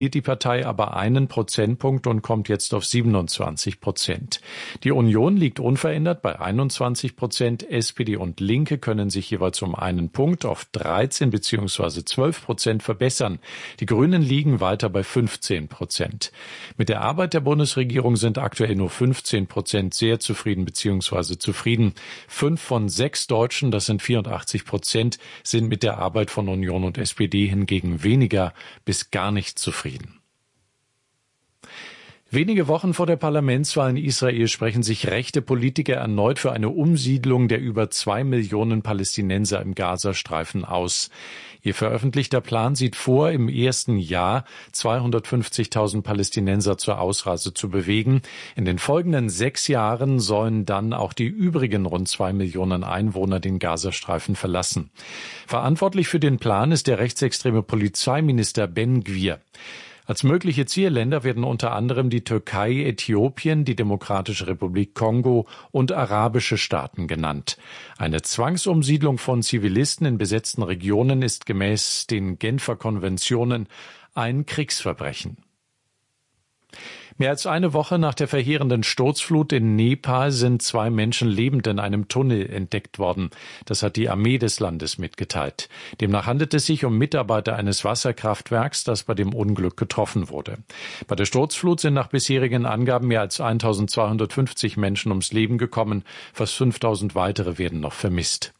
die Partei aber 1 Prozentpunkt und kommt jetzt auf 27%. Die Union liegt unverändert bei 21%. SPD und Linke können sich jeweils um 1 Punkt auf 13 bzw. 12% verbessern. Die Grünen liegen weiter bei 15%. Mit der Arbeit der Bundesregierung sind aktuell nur 15% sehr zufrieden bzw. zufrieden. 5 von 6 Deutschen, das sind 84%, sind mit der Arbeit von Union und SPD hingegen weniger bis gar nicht zufrieden. Wenige Wochen vor der Parlamentswahl in Israel sprechen sich rechte Politiker erneut für eine Umsiedlung der über 2 Millionen Palästinenser im Gazastreifen aus. Ihr veröffentlichter Plan sieht vor, im ersten Jahr 250.000 Palästinenser zur Ausreise zu bewegen. In den folgenden 6 Jahren sollen dann auch die übrigen rund 2 Millionen Einwohner den Gazastreifen verlassen. Verantwortlich für den Plan ist der rechtsextreme Polizeiminister Ben Gvir. Als mögliche Zielländer werden unter anderem die Türkei, Äthiopien, die Demokratische Republik Kongo und arabische Staaten genannt. Eine Zwangsumsiedlung von Zivilisten in besetzten Regionen ist gemäß den Genfer Konventionen ein Kriegsverbrechen. Mehr als eine Woche nach der verheerenden Sturzflut in Nepal sind 2 Menschen lebend in einem Tunnel entdeckt worden. Das hat die Armee des Landes mitgeteilt. Demnach handelt es sich um Mitarbeiter eines Wasserkraftwerks, das bei dem Unglück getroffen wurde. Bei der Sturzflut sind nach bisherigen Angaben mehr als 1250 Menschen ums Leben gekommen. Fast 5000 weitere werden noch vermisst.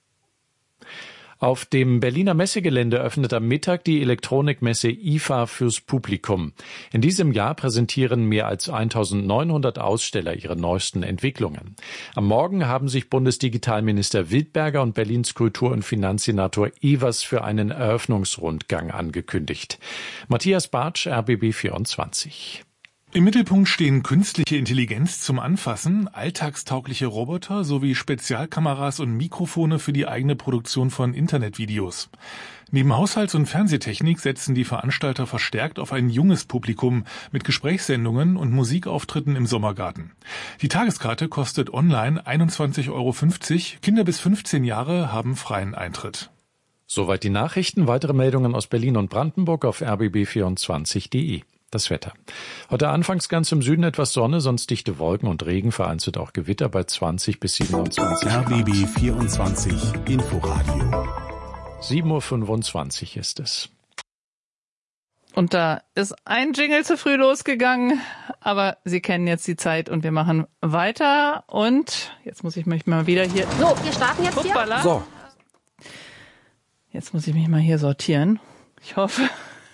Auf dem Berliner Messegelände öffnet am Mittag die Elektronikmesse IFA fürs Publikum. In diesem Jahr präsentieren mehr als 1900 Aussteller ihre neuesten Entwicklungen. Am Morgen haben sich Bundesdigitalminister Wildberger und Berlins Kultur- und Finanzsenator Evers für einen Eröffnungsrundgang angekündigt. Matthias Bartsch, RBB 24. Im Mittelpunkt stehen künstliche Intelligenz zum Anfassen, alltagstaugliche Roboter sowie Spezialkameras und Mikrofone für die eigene Produktion von Internetvideos. Neben Haushalts- und Fernsehtechnik setzen die Veranstalter verstärkt auf ein junges Publikum mit Gesprächssendungen und Musikauftritten im Sommergarten. Die Tageskarte kostet online 21,50 €. Kinder bis 15 Jahre haben freien Eintritt. Soweit die Nachrichten. Weitere Meldungen aus Berlin und Brandenburg auf rbb24.de. Das Wetter. Heute anfangs ganz im Süden etwas Sonne, sonst dichte Wolken und Regen, vereinzelt auch Gewitter bei 20 bis 27 Grad. RBB 24 Inforadio. 7:25 Uhr ist es. Und da ist ein Jingle zu früh losgegangen, aber Sie kennen jetzt die Zeit und wir machen weiter. Und jetzt muss ich mich mal wieder hier... So, wir starten jetzt Hoppala. hier. So. Jetzt muss ich mich mal hier sortieren. Ich hoffe...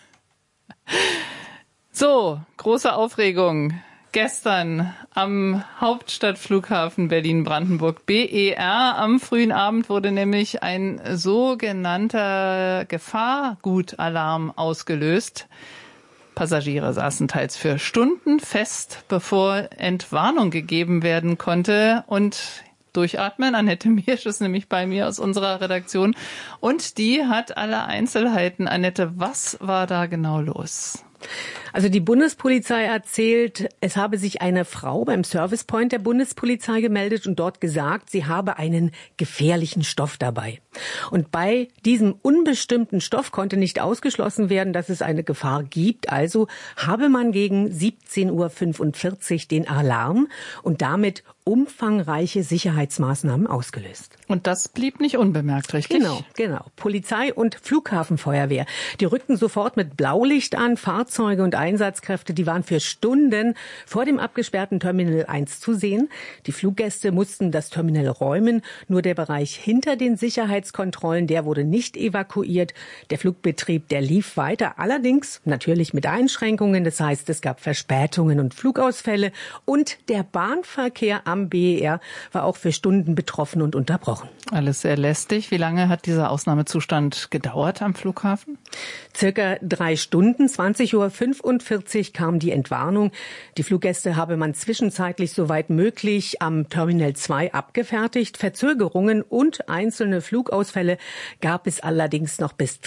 So, große Aufregung. Gestern am Hauptstadtflughafen Berlin-Brandenburg BER am frühen Abend wurde nämlich ein sogenannter Gefahrgutalarm ausgelöst. Passagiere saßen teils für Stunden fest, bevor Entwarnung gegeben werden konnte. Und durchatmen, Annette Miersch ist nämlich bei mir aus unserer Redaktion. Und die hat alle Einzelheiten. Annette, was war da genau los? Also die Bundespolizei erzählt, es habe sich eine Frau beim Servicepoint der Bundespolizei gemeldet und dort gesagt, sie habe einen gefährlichen Stoff dabei. Und bei diesem unbestimmten Stoff konnte nicht ausgeschlossen werden, dass es eine Gefahr gibt. Also habe man gegen 17:45 Uhr den Alarm und damit umfangreiche Sicherheitsmaßnahmen ausgelöst. Und das blieb nicht unbemerkt, richtig? Genau. Polizei und Flughafenfeuerwehr, die rückten sofort mit Blaulicht an. Fahrzeuge und Einsatzkräfte, die waren für Stunden vor dem abgesperrten Terminal 1 zu sehen. Die Fluggäste mussten das Terminal räumen. Nur der Bereich hinter den Sicherheitskontrollen, der wurde nicht evakuiert. Der Flugbetrieb, der lief weiter. Allerdings natürlich mit Einschränkungen. Das heißt, es gab Verspätungen und Flugausfälle. Und der Bahnverkehr am BER war auch für Stunden betroffen und unterbrochen. Alles sehr lästig. Wie lange hat dieser Ausnahmezustand gedauert am Flughafen? Circa 3 Stunden. 20:45 Uhr kam die Entwarnung. Die Fluggäste habe man zwischenzeitlich soweit möglich am Terminal 2 abgefertigt. Verzögerungen und einzelne Flugausfälle gab es allerdings noch bis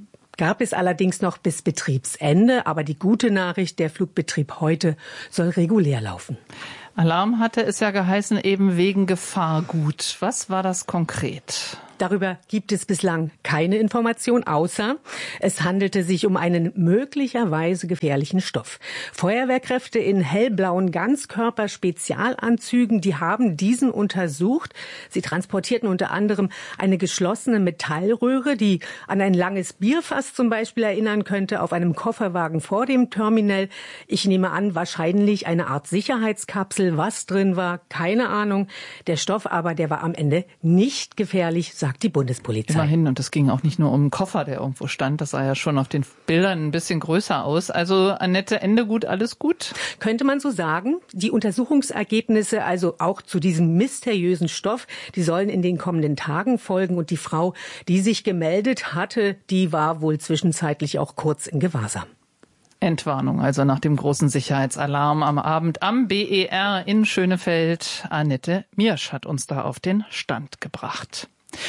Betriebsende. Aber die gute Nachricht, der Flugbetrieb heute soll regulär laufen. Alarm hatte es ja geheißen, eben wegen Gefahrgut. Was war das konkret? Darüber gibt es bislang keine Information, außer es handelte sich um einen möglicherweise gefährlichen Stoff. Feuerwehrkräfte in hellblauen Ganzkörper-Spezialanzügen, die haben diesen untersucht. Sie transportierten unter anderem eine geschlossene Metallröhre, die an ein langes Bierfass zum Beispiel erinnern könnte, auf einem Kofferwagen vor dem Terminal. Ich nehme an, wahrscheinlich eine Art Sicherheitskapsel. Was drin war, keine Ahnung. Der Stoff aber, der war am Ende nicht gefährlich, sagt die Bundespolizei. Immerhin, und es ging auch nicht nur um einen Koffer, der irgendwo stand. Das sah ja schon auf den Bildern ein bisschen größer aus. Also Annette, Ende gut, alles gut? Könnte man so sagen. Die Untersuchungsergebnisse, also auch zu diesem mysteriösen Stoff, die sollen in den kommenden Tagen folgen. Und die Frau, die sich gemeldet hatte, die war wohl zwischenzeitlich auch kurz in Gewahrsam. Entwarnung, also nach dem großen Sicherheitsalarm am Abend am BER in Schönefeld. Annette Miersch hat uns da auf den Stand gebracht.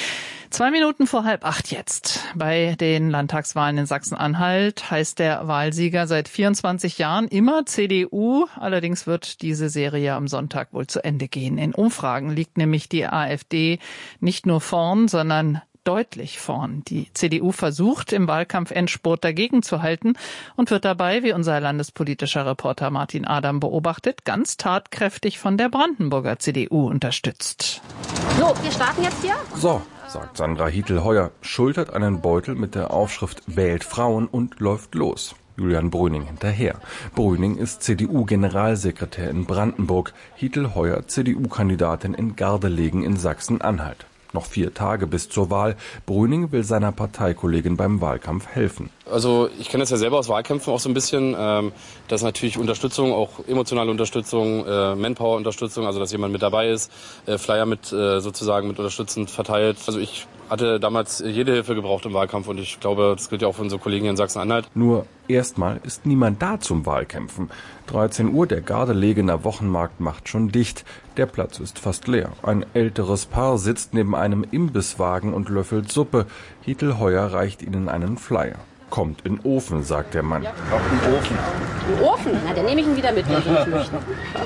2 Minuten vor 7:30 jetzt. Bei den Landtagswahlen in Sachsen-Anhalt heißt der Wahlsieger seit 24 Jahren immer CDU. Allerdings wird diese Serie am Sonntag wohl zu Ende gehen. In Umfragen liegt nämlich die AfD nicht nur vorn, sondern deutlich vorn. Die CDU versucht im Wahlkampf-Endspurt dagegen zu halten und wird dabei, wie unser landespolitischer Reporter Martin Adam beobachtet, ganz tatkräftig von der Brandenburger CDU unterstützt. So, wir starten jetzt hier. So, sagt Sandra Hietl-Heuer, schultert einen Beutel mit der Aufschrift Wählt Frauen und läuft los. Julian Brüning hinterher. Brüning ist CDU-Generalsekretär in Brandenburg, Hietl-Heuer CDU-Kandidatin in Gardelegen in Sachsen-Anhalt. Noch 4 Tage bis zur Wahl. Brüning will seiner Parteikollegin beim Wahlkampf helfen. Also ich kenne das ja selber aus Wahlkämpfen auch so ein bisschen, dass natürlich Unterstützung, auch emotionale Unterstützung, Manpower-Unterstützung, also dass jemand mit dabei ist, Flyer mit sozusagen mit unterstützend verteilt. Also ich hatte damals jede Hilfe gebraucht im Wahlkampf und ich glaube, das gilt ja auch für unsere Kollegen hier in Sachsen-Anhalt. Nur erstmal ist niemand da zum Wahlkämpfen. 13 Uhr, der Gardelegener Wochenmarkt macht schon dicht. Der Platz ist fast leer. Ein älteres Paar sitzt neben einem Imbisswagen und löffelt Suppe. Hietl-Heuer reicht ihnen einen Flyer. Kommt in Ofen, sagt der Mann. Ja. Einen Ofen. Einen Ofen? Na, dann nehme ich ihn wieder mit, wenn Sie nicht möchten.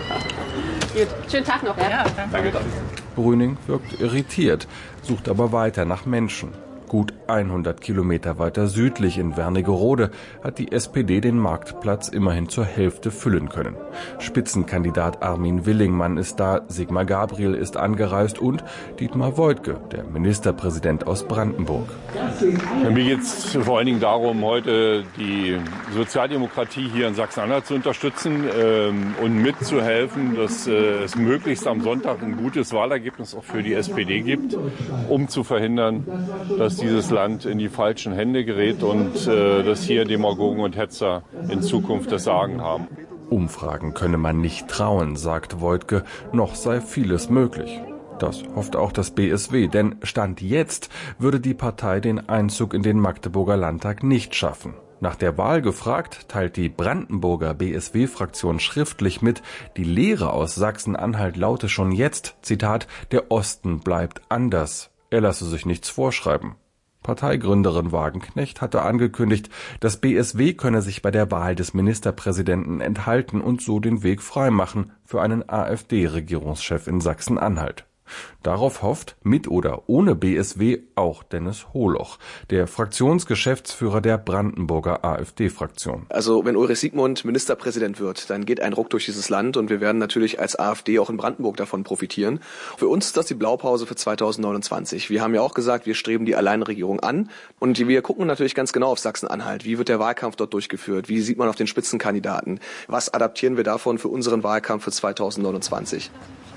Gut. Schönen Tag noch, ja? Danke. Brüning wirkt irritiert, sucht aber weiter nach Menschen. Gut 100 Kilometer weiter südlich in Wernigerode hat die SPD den Marktplatz immerhin zur Hälfte füllen können. Spitzenkandidat Armin Willingmann ist da, Sigmar Gabriel ist angereist und Dietmar Woidke, der Ministerpräsident aus Brandenburg. Ja, mir geht es vor allen Dingen darum, heute die Sozialdemokratie hier in Sachsen-Anhalt zu unterstützen und mitzuhelfen, dass es möglichst am Sonntag ein gutes Wahlergebnis auch für die SPD gibt, um zu verhindern, dass dieses Land in die falschen Hände gerät und dass hier Demagogen und Hetzer in Zukunft das Sagen haben. Umfragen könne man nicht trauen, sagt Woidke, noch sei vieles möglich. Das hofft auch das BSW, denn Stand jetzt würde die Partei den Einzug in den Magdeburger Landtag nicht schaffen. Nach der Wahl gefragt, teilt die Brandenburger BSW-Fraktion schriftlich mit, die Lehre aus Sachsen-Anhalt laute schon jetzt, Zitat, der Osten bleibt anders. Er lasse sich nichts vorschreiben. Parteigründerin Wagenknecht hatte angekündigt, das BSW könne sich bei der Wahl des Ministerpräsidenten enthalten und so den Weg freimachen für einen AfD-Regierungschef in Sachsen-Anhalt. Darauf hofft, mit oder ohne BSW, auch Dennis Holoch, der Fraktionsgeschäftsführer der Brandenburger AfD-Fraktion. Also wenn Ulrich Siegmund Ministerpräsident wird, dann geht ein Ruck durch dieses Land und wir werden natürlich als AfD auch in Brandenburg davon profitieren. Für uns ist das die Blaupause für 2029. Wir haben ja auch gesagt, wir streben die Alleinregierung an und wir gucken natürlich ganz genau auf Sachsen-Anhalt. Wie wird der Wahlkampf dort durchgeführt? Wie sieht man auf den Spitzenkandidaten? Was adaptieren wir davon für unseren Wahlkampf für 2029?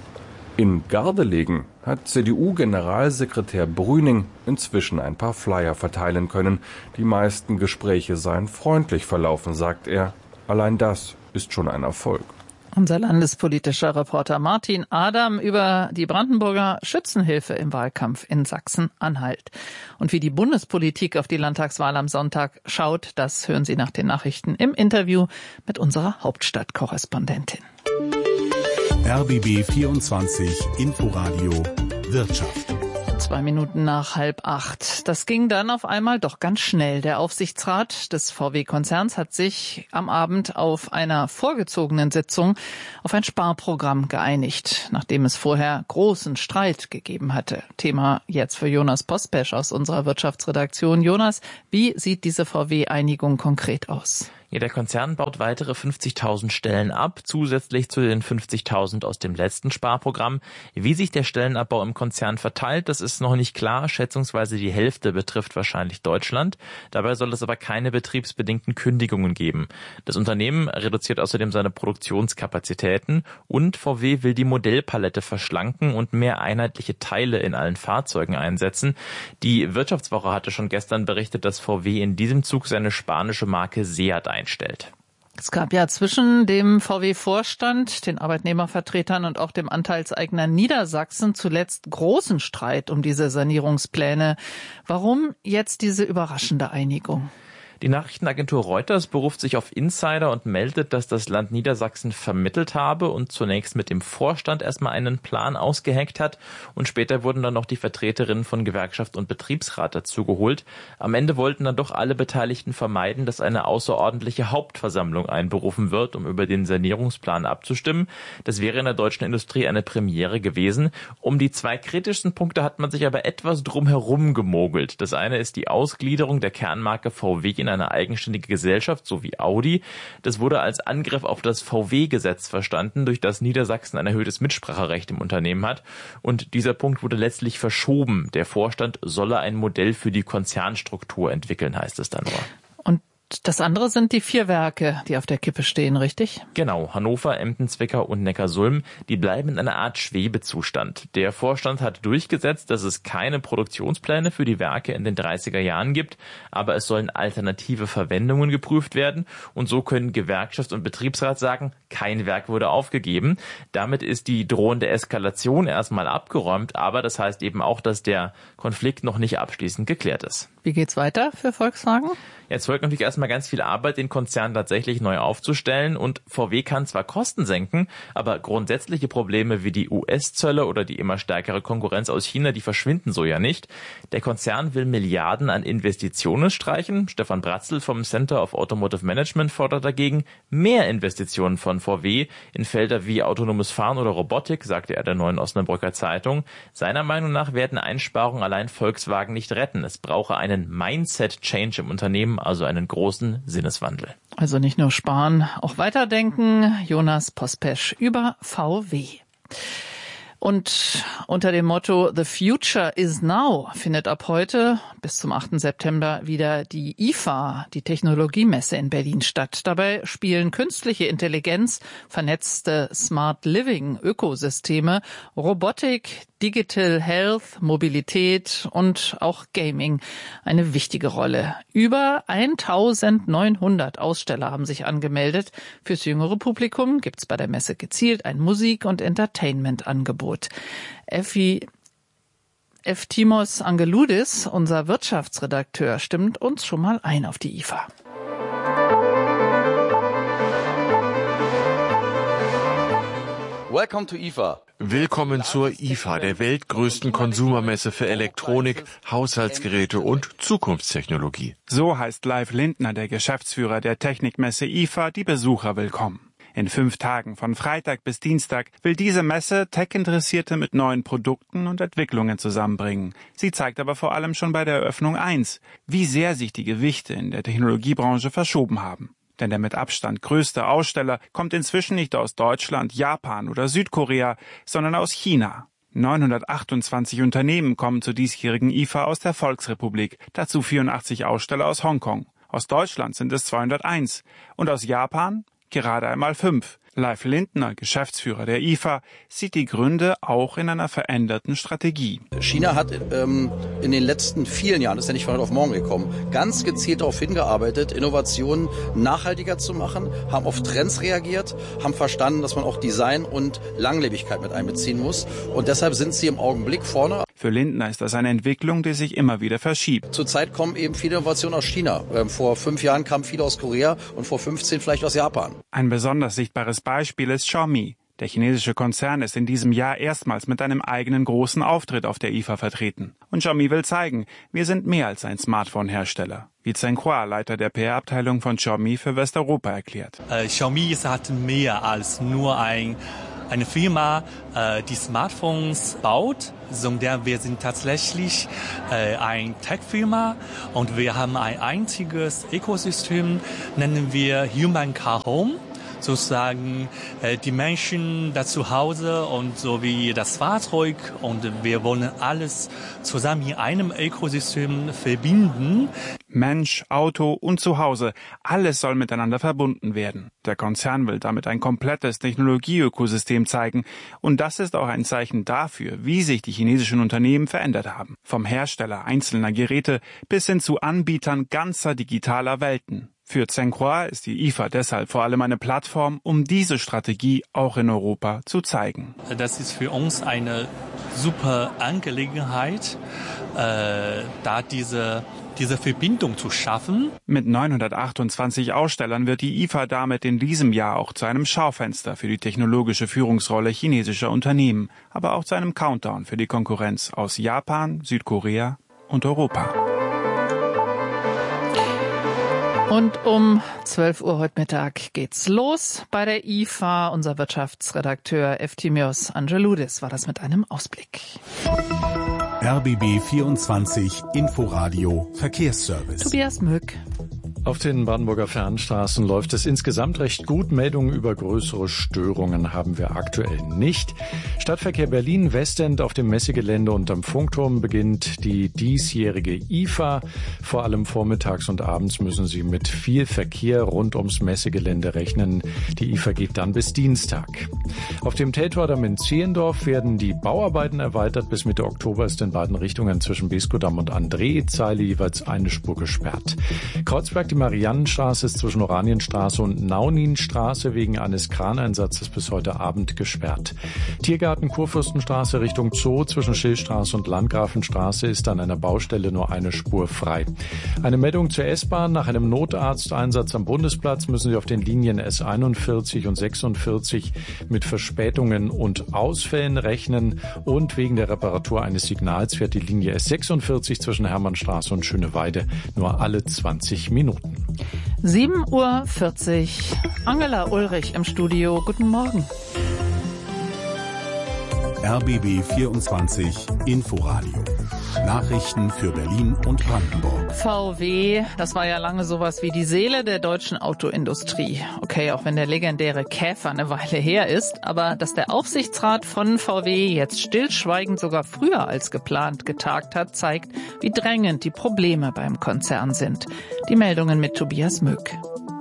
In Gardelegen hat CDU-Generalsekretär Brüning inzwischen ein paar Flyer verteilen können. Die meisten Gespräche seien freundlich verlaufen, sagt er. Allein das ist schon ein Erfolg. Unser landespolitischer Reporter Martin Adam über die Brandenburger Schützenhilfe im Wahlkampf in Sachsen-Anhalt. Und wie die Bundespolitik auf die Landtagswahl am Sonntag schaut, das hören Sie nach den Nachrichten im Interview mit unserer Hauptstadtkorrespondentin. RBB 24 Inforadio Wirtschaft. 2 Minuten nach 7:30. Das ging dann auf einmal doch ganz schnell. Der Aufsichtsrat des VW-Konzerns hat sich am Abend auf einer vorgezogenen Sitzung auf ein Sparprogramm geeinigt, nachdem es vorher großen Streit gegeben hatte. Thema jetzt für Jonas Pospesch aus unserer Wirtschaftsredaktion. Jonas, wie sieht diese VW-Einigung konkret aus? Ja, der Konzern baut weitere 50.000 Stellen ab, zusätzlich zu den 50.000 aus dem letzten Sparprogramm. Wie sich der Stellenabbau im Konzern verteilt, das ist noch nicht klar. Schätzungsweise die Hälfte betrifft wahrscheinlich Deutschland. Dabei soll es aber keine betriebsbedingten Kündigungen geben. Das Unternehmen reduziert außerdem seine Produktionskapazitäten und VW will die Modellpalette verschlanken und mehr einheitliche Teile in allen Fahrzeugen einsetzen. Die Wirtschaftswoche hatte schon gestern berichtet, dass VW in diesem Zug seine spanische Marke Seat einstellt. Es gab ja zwischen dem VW-Vorstand, den Arbeitnehmervertretern und auch dem Anteilseigner Niedersachsen zuletzt großen Streit um diese Sanierungspläne. Warum jetzt diese überraschende Einigung? Die Nachrichtenagentur Reuters beruft sich auf Insider und meldet, dass das Land Niedersachsen vermittelt habe und zunächst mit dem Vorstand erstmal einen Plan ausgeheckt hat und später wurden dann noch die Vertreterinnen von Gewerkschaft und Betriebsrat dazugeholt. Am Ende wollten dann doch alle Beteiligten vermeiden, dass eine außerordentliche Hauptversammlung einberufen wird, um über den Sanierungsplan abzustimmen. Das wäre in der deutschen Industrie eine Premiere gewesen. Um die 2 kritischsten Punkte hat man sich aber etwas drumherum gemogelt. Das eine ist die Ausgliederung der Kernmarke VW in eine eigenständige Gesellschaft, so wie Audi. Das wurde als Angriff auf das VW-Gesetz verstanden, durch das Niedersachsen ein erhöhtes Mitspracherecht im Unternehmen hat. Und dieser Punkt wurde letztlich verschoben. Der Vorstand solle ein Modell für die Konzernstruktur entwickeln, heißt es dann nur. Und das andere sind die 4 Werke, die auf der Kippe stehen, richtig? Genau, Hannover, Emden, Zwickau und Neckarsulm, die bleiben in einer Art Schwebezustand. Der Vorstand hat durchgesetzt, dass es keine Produktionspläne für die Werke in den 30er Jahren gibt, aber es sollen alternative Verwendungen geprüft werden und so können Gewerkschaft und Betriebsrat sagen, kein Werk wurde aufgegeben. Damit ist die drohende Eskalation erstmal abgeräumt, aber das heißt eben auch, dass der Konflikt noch nicht abschließend geklärt ist. Wie geht's weiter für Volkswagen? Jetzt folgt natürlich erstmal ganz viel Arbeit, den Konzern tatsächlich neu aufzustellen und VW kann zwar Kosten senken, aber grundsätzliche Probleme wie die US-Zölle oder die immer stärkere Konkurrenz aus China, die verschwinden so ja nicht. Der Konzern will Milliarden an Investitionen streichen. Stefan Bratzl vom Center of Automotive Management fordert dagegen mehr Investitionen von VW in Felder wie autonomes Fahren oder Robotik, sagte er der Neuen Osnabrücker Zeitung. Seiner Meinung nach werden Einsparungen allein Volkswagen nicht retten. Es brauche einen Mindset-Change im Unternehmen, also einen großen Sinneswandel. Also nicht nur sparen, auch weiterdenken. Jonas Pospesch über VW. Und unter dem Motto The Future is Now findet ab heute bis zum 8. September wieder die IFA, die Technologiemesse in Berlin statt. Dabei spielen künstliche Intelligenz, vernetzte Smart Living Ökosysteme, Robotik, Digital Health, Mobilität und auch Gaming eine wichtige Rolle. Über 1900 Aussteller haben sich angemeldet. Fürs jüngere Publikum gibt's bei der Messe gezielt ein Musik- und Entertainment-Angebot. Eftimos Angeloudis, unser Wirtschaftsredakteur, stimmt uns schon mal ein auf die IFA. Welcome to IFA. Willkommen zur IFA, der weltgrößten Konsumermesse für Elektronik, Haushaltsgeräte und Zukunftstechnologie. So heißt Leif Lindner, der Geschäftsführer der Technikmesse IFA, die Besucher willkommen. In 5 Tagen von Freitag bis Dienstag will diese Messe Tech-Interessierte mit neuen Produkten und Entwicklungen zusammenbringen. Sie zeigt aber vor allem schon bei der Eröffnung eins, wie sehr sich die Gewichte in der Technologiebranche verschoben haben. Denn der mit Abstand größte Aussteller kommt inzwischen nicht aus Deutschland, Japan oder Südkorea, sondern aus China. 928 Unternehmen kommen zur diesjährigen IFA aus der Volksrepublik, dazu 84 Aussteller aus Hongkong. Aus Deutschland sind es 201 und aus Japan gerade einmal 5. Leif Lindner, Geschäftsführer der IFA, sieht die Gründe auch in einer veränderten Strategie. China hat in den letzten vielen Jahren, das ist ja nicht von heute auf morgen gekommen, ganz gezielt darauf hingearbeitet, Innovationen nachhaltiger zu machen, haben auf Trends reagiert, haben verstanden, dass man auch Design und Langlebigkeit mit einbeziehen muss. Und deshalb sind sie im Augenblick vorne. Für Lindner ist das eine Entwicklung, die sich immer wieder verschiebt. Zurzeit kommen eben viele Innovationen aus China. Vor 5 Jahren kamen viele aus Korea und vor 15 vielleicht aus Japan. Ein besonders sichtbares Beispiel ist Xiaomi. Der chinesische Konzern ist in diesem Jahr erstmals mit einem eigenen großen Auftritt auf der IFA vertreten. Und Xiaomi will zeigen, wir sind mehr als ein Smartphone-Hersteller. Wie Zheng Hua, Leiter der PR-Abteilung von Xiaomi für Westeuropa, erklärt. Xiaomi hat mehr als nur eine Firma, die Smartphones baut, sondern wir sind tatsächlich eine Tech-Firma und wir haben ein einziges Ökosystem, nennen wir Human Car Home. Sozusagen die Menschen da zu Hause und sowie das Fahrzeug, und wir wollen alles zusammen in einem Ökosystem verbinden. Mensch, Auto und Zuhause, alles soll miteinander verbunden werden. Der Konzern will damit ein komplettes Technologieökosystem zeigen, und das ist auch ein Zeichen dafür, wie sich die chinesischen Unternehmen verändert haben. Vom Hersteller einzelner Geräte bis hin zu Anbietern ganzer digitaler Welten. Für Zheng Hua ist die IFA deshalb vor allem eine Plattform, um diese Strategie auch in Europa zu zeigen. Das ist für uns eine super Angelegenheit, da diese Verbindung zu schaffen. Mit 928 Ausstellern wird die IFA damit in diesem Jahr auch zu einem Schaufenster für die technologische Führungsrolle chinesischer Unternehmen, aber auch zu einem Countdown für die Konkurrenz aus Japan, Südkorea und Europa. Und um 12 Uhr heute Mittag geht's los bei der IFA. Unser Wirtschaftsredakteur Efthymios Angeloudis war das mit einem Ausblick. RBB 24 Inforadio Verkehrsservice. Tobias Mück. Auf den Brandenburger Fernstraßen läuft es insgesamt recht gut. Meldungen über größere Störungen haben wir aktuell nicht. Stadtverkehr Berlin Westend auf dem Messegelände und am Funkturm beginnt die diesjährige IFA. Vor allem vormittags und abends müssen Sie mit viel Verkehr rund ums Messegelände rechnen. Die IFA geht dann bis Dienstag. Auf dem Teltordamm in Zehlendorf werden die Bauarbeiten erweitert. Bis Mitte Oktober ist in beiden Richtungen zwischen Beskodamm und André-Zeile jeweils eine Spur gesperrt. Kreuzberg die Mariannenstraße ist zwischen Oranienstraße und Nauninstraße wegen eines Kraneinsatzes bis heute Abend gesperrt. Tiergarten Kurfürstenstraße Richtung Zoo zwischen Schillstraße und Landgrafenstraße ist an einer Baustelle nur eine Spur frei. Eine Meldung zur S-Bahn. Nach einem Notarzteinsatz am Bundesplatz müssen Sie auf den Linien S41 und 46 mit Verspätungen und Ausfällen rechnen, und wegen der Reparatur eines Signals fährt die Linie S46 zwischen Hermannstraße und Schöneweide nur alle 20 Minuten. 7:40 Uhr. Angela Ulrich im Studio. Guten Morgen. RBB 24 Inforadio. Nachrichten für Berlin und Brandenburg. VW, das war ja lange sowas wie die Seele der deutschen Autoindustrie. Okay, auch wenn der legendäre Käfer eine Weile her ist, aber dass der Aufsichtsrat von VW jetzt stillschweigend sogar früher als geplant getagt hat, zeigt, wie drängend die Probleme beim Konzern sind. Die Meldungen mit Tobias Mück.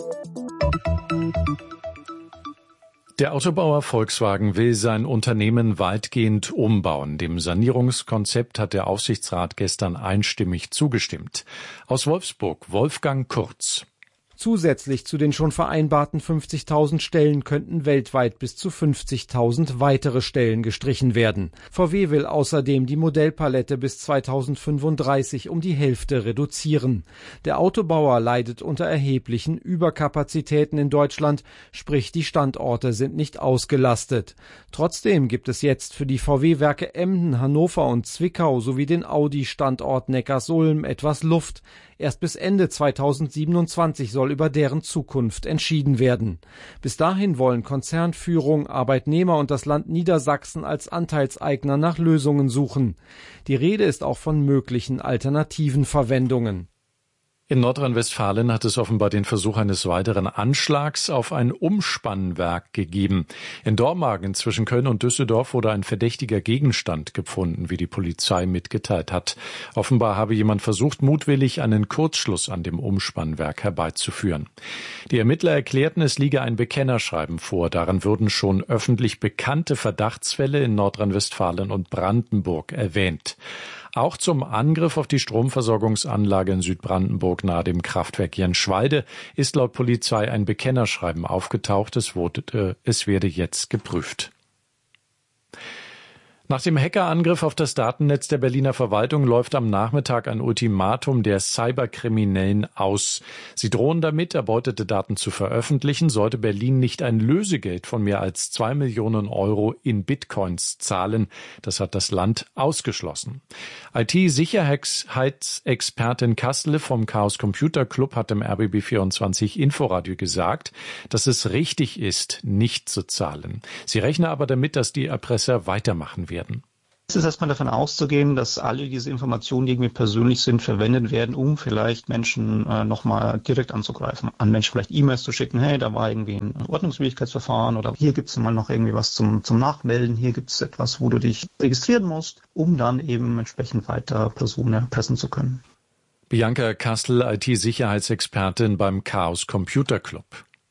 Der Autobauer Volkswagen will sein Unternehmen weitgehend umbauen. Dem Sanierungskonzept hat der Aufsichtsrat gestern einstimmig zugestimmt. Aus Wolfsburg, Wolfgang Kurz. Zusätzlich zu den schon vereinbarten 50.000 Stellen könnten weltweit bis zu 50.000 weitere Stellen gestrichen werden. VW will außerdem die Modellpalette bis 2035 um die Hälfte reduzieren. Der Autobauer leidet unter erheblichen Überkapazitäten in Deutschland, sprich die Standorte sind nicht ausgelastet. Trotzdem gibt es jetzt für die VW-Werke Emden, Hannover und Zwickau sowie den Audi-Standort Neckarsulm etwas Luft. Erst bis Ende 2027 soll über deren Zukunft entschieden werden. Bis dahin wollen Konzernführung, Arbeitnehmer und das Land Niedersachsen als Anteilseigner nach Lösungen suchen. Die Rede ist auch von möglichen alternativen Verwendungen. In Nordrhein-Westfalen hat es offenbar den Versuch eines weiteren Anschlags auf ein Umspannwerk gegeben. In Dormagen zwischen Köln und Düsseldorf wurde ein verdächtiger Gegenstand gefunden, wie die Polizei mitgeteilt hat. Offenbar habe jemand versucht, mutwillig einen Kurzschluss an dem Umspannwerk herbeizuführen. Die Ermittler erklärten, es liege ein Bekennerschreiben vor. Darin würden schon öffentlich bekannte Verdachtsfälle in Nordrhein-Westfalen und Brandenburg erwähnt. Auch zum Angriff auf die Stromversorgungsanlage in Südbrandenburg nahe dem Kraftwerk Jenschwalde ist laut Polizei ein Bekennerschreiben aufgetaucht. Es werde jetzt geprüft. Nach dem Hackerangriff auf das Datennetz der Berliner Verwaltung läuft am Nachmittag ein Ultimatum der Cyberkriminellen aus. Sie drohen damit, erbeutete Daten zu veröffentlichen, sollte Berlin nicht ein Lösegeld von mehr als 2 Millionen Euro in Bitcoins zahlen. Das hat das Land ausgeschlossen. IT-Sicherheitsexpertin Kassle vom Chaos Computer Club hat im RBB24 Inforadio gesagt, dass es richtig ist, nicht zu zahlen. Sie rechne aber damit, dass die Erpresser weitermachen werden. Es ist erstmal davon auszugehen, dass alle diese Informationen, die irgendwie persönlich sind, verwendet werden, um vielleicht Menschen nochmal direkt anzugreifen. An Menschen vielleicht E-Mails zu schicken, hey, da war irgendwie ein Ordnungswidrigkeitsverfahren oder hier gibt es mal noch irgendwie was zum Nachmelden, hier gibt es etwas, wo du dich registrieren musst, um dann eben entsprechend weiter Personen erpressen zu können. Bianca Kastel, IT-Sicherheitsexpertin beim Chaos Computer Club.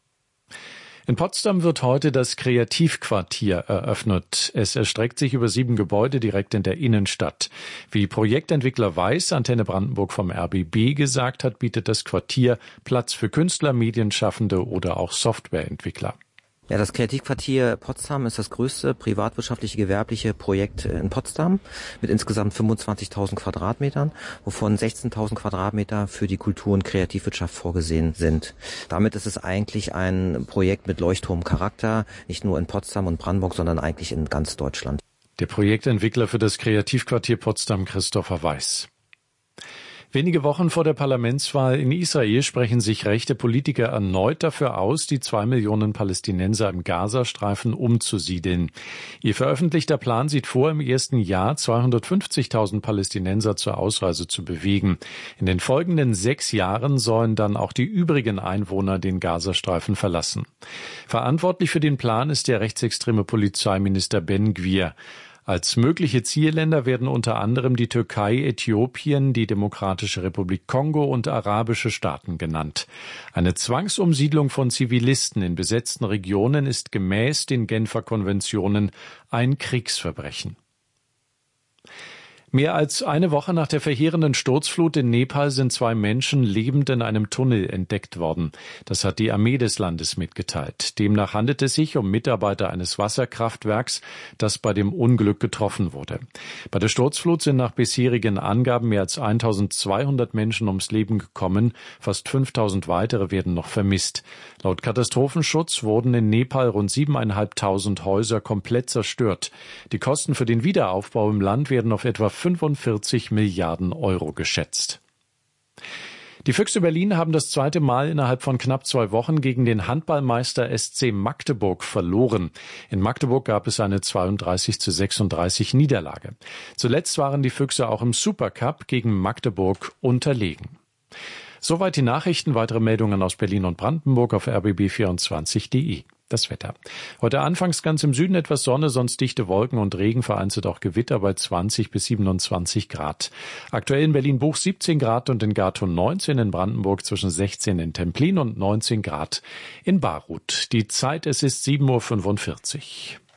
In Potsdam wird heute das Kreativquartier eröffnet. Es erstreckt sich über 7 Gebäude direkt in der Innenstadt. Wie Projektentwickler Weiß, Antenne Brandenburg vom RBB gesagt hat, bietet das Quartier Platz für Künstler, Medienschaffende oder auch Softwareentwickler. Ja, das Kreativquartier Potsdam ist das größte privatwirtschaftliche gewerbliche Projekt in Potsdam mit insgesamt 25.000 Quadratmetern, wovon 16.000 Quadratmeter für die Kultur- und Kreativwirtschaft vorgesehen sind. Damit ist es eigentlich ein Projekt mit Leuchtturmcharakter, nicht nur in Potsdam und Brandenburg, sondern eigentlich in ganz Deutschland. Der Projektentwickler für das Kreativquartier Potsdam, Christopher Weiß. Wenige Wochen vor der Parlamentswahl in Israel sprechen sich rechte Politiker erneut dafür aus, die 2 Millionen Palästinenser im Gazastreifen umzusiedeln. Ihr veröffentlichter Plan sieht vor, im ersten Jahr 250.000 Palästinenser zur Ausreise zu bewegen. In den folgenden 6 Jahren sollen dann auch die übrigen Einwohner den Gazastreifen verlassen. Verantwortlich für den Plan ist der rechtsextreme Polizeiminister Ben Gvir. Als mögliche Zielländer werden unter anderem die Türkei, Äthiopien, die Demokratische Republik Kongo und arabische Staaten genannt. Eine Zwangsumsiedlung von Zivilisten in besetzten Regionen ist gemäß den Genfer Konventionen ein Kriegsverbrechen. Mehr als eine Woche nach der verheerenden Sturzflut in Nepal sind 2 Menschen lebend in einem Tunnel entdeckt worden. Das hat die Armee des Landes mitgeteilt. Demnach handelt es sich um Mitarbeiter eines Wasserkraftwerks, das bei dem Unglück getroffen wurde. Bei der Sturzflut sind nach bisherigen Angaben mehr als 1.200 Menschen ums Leben gekommen. Fast 5.000 weitere werden noch vermisst. Laut Katastrophenschutz wurden in Nepal rund 7.500 Häuser komplett zerstört. Die Kosten für den Wiederaufbau im Land werden auf etwa 45 Milliarden Euro geschätzt. Die Füchse Berlin haben das 2. Mal innerhalb von knapp 2 Wochen gegen den Handballmeister SC Magdeburg verloren. In Magdeburg gab es eine 32:36 Niederlage. Zuletzt waren die Füchse auch im Supercup gegen Magdeburg unterlegen. Soweit die Nachrichten. Weitere Meldungen aus Berlin und Brandenburg auf rbb24.de. Das Wetter. Heute anfangs ganz im Süden etwas Sonne, sonst dichte Wolken und Regen, vereinzelt auch Gewitter bei 20 bis 27 Grad. Aktuell in Berlin-Buch 17 Grad und in Gartow 19, in Brandenburg zwischen 16 in Templin und 19 Grad in Baruth. Die Zeit, es ist 7:45 Uhr.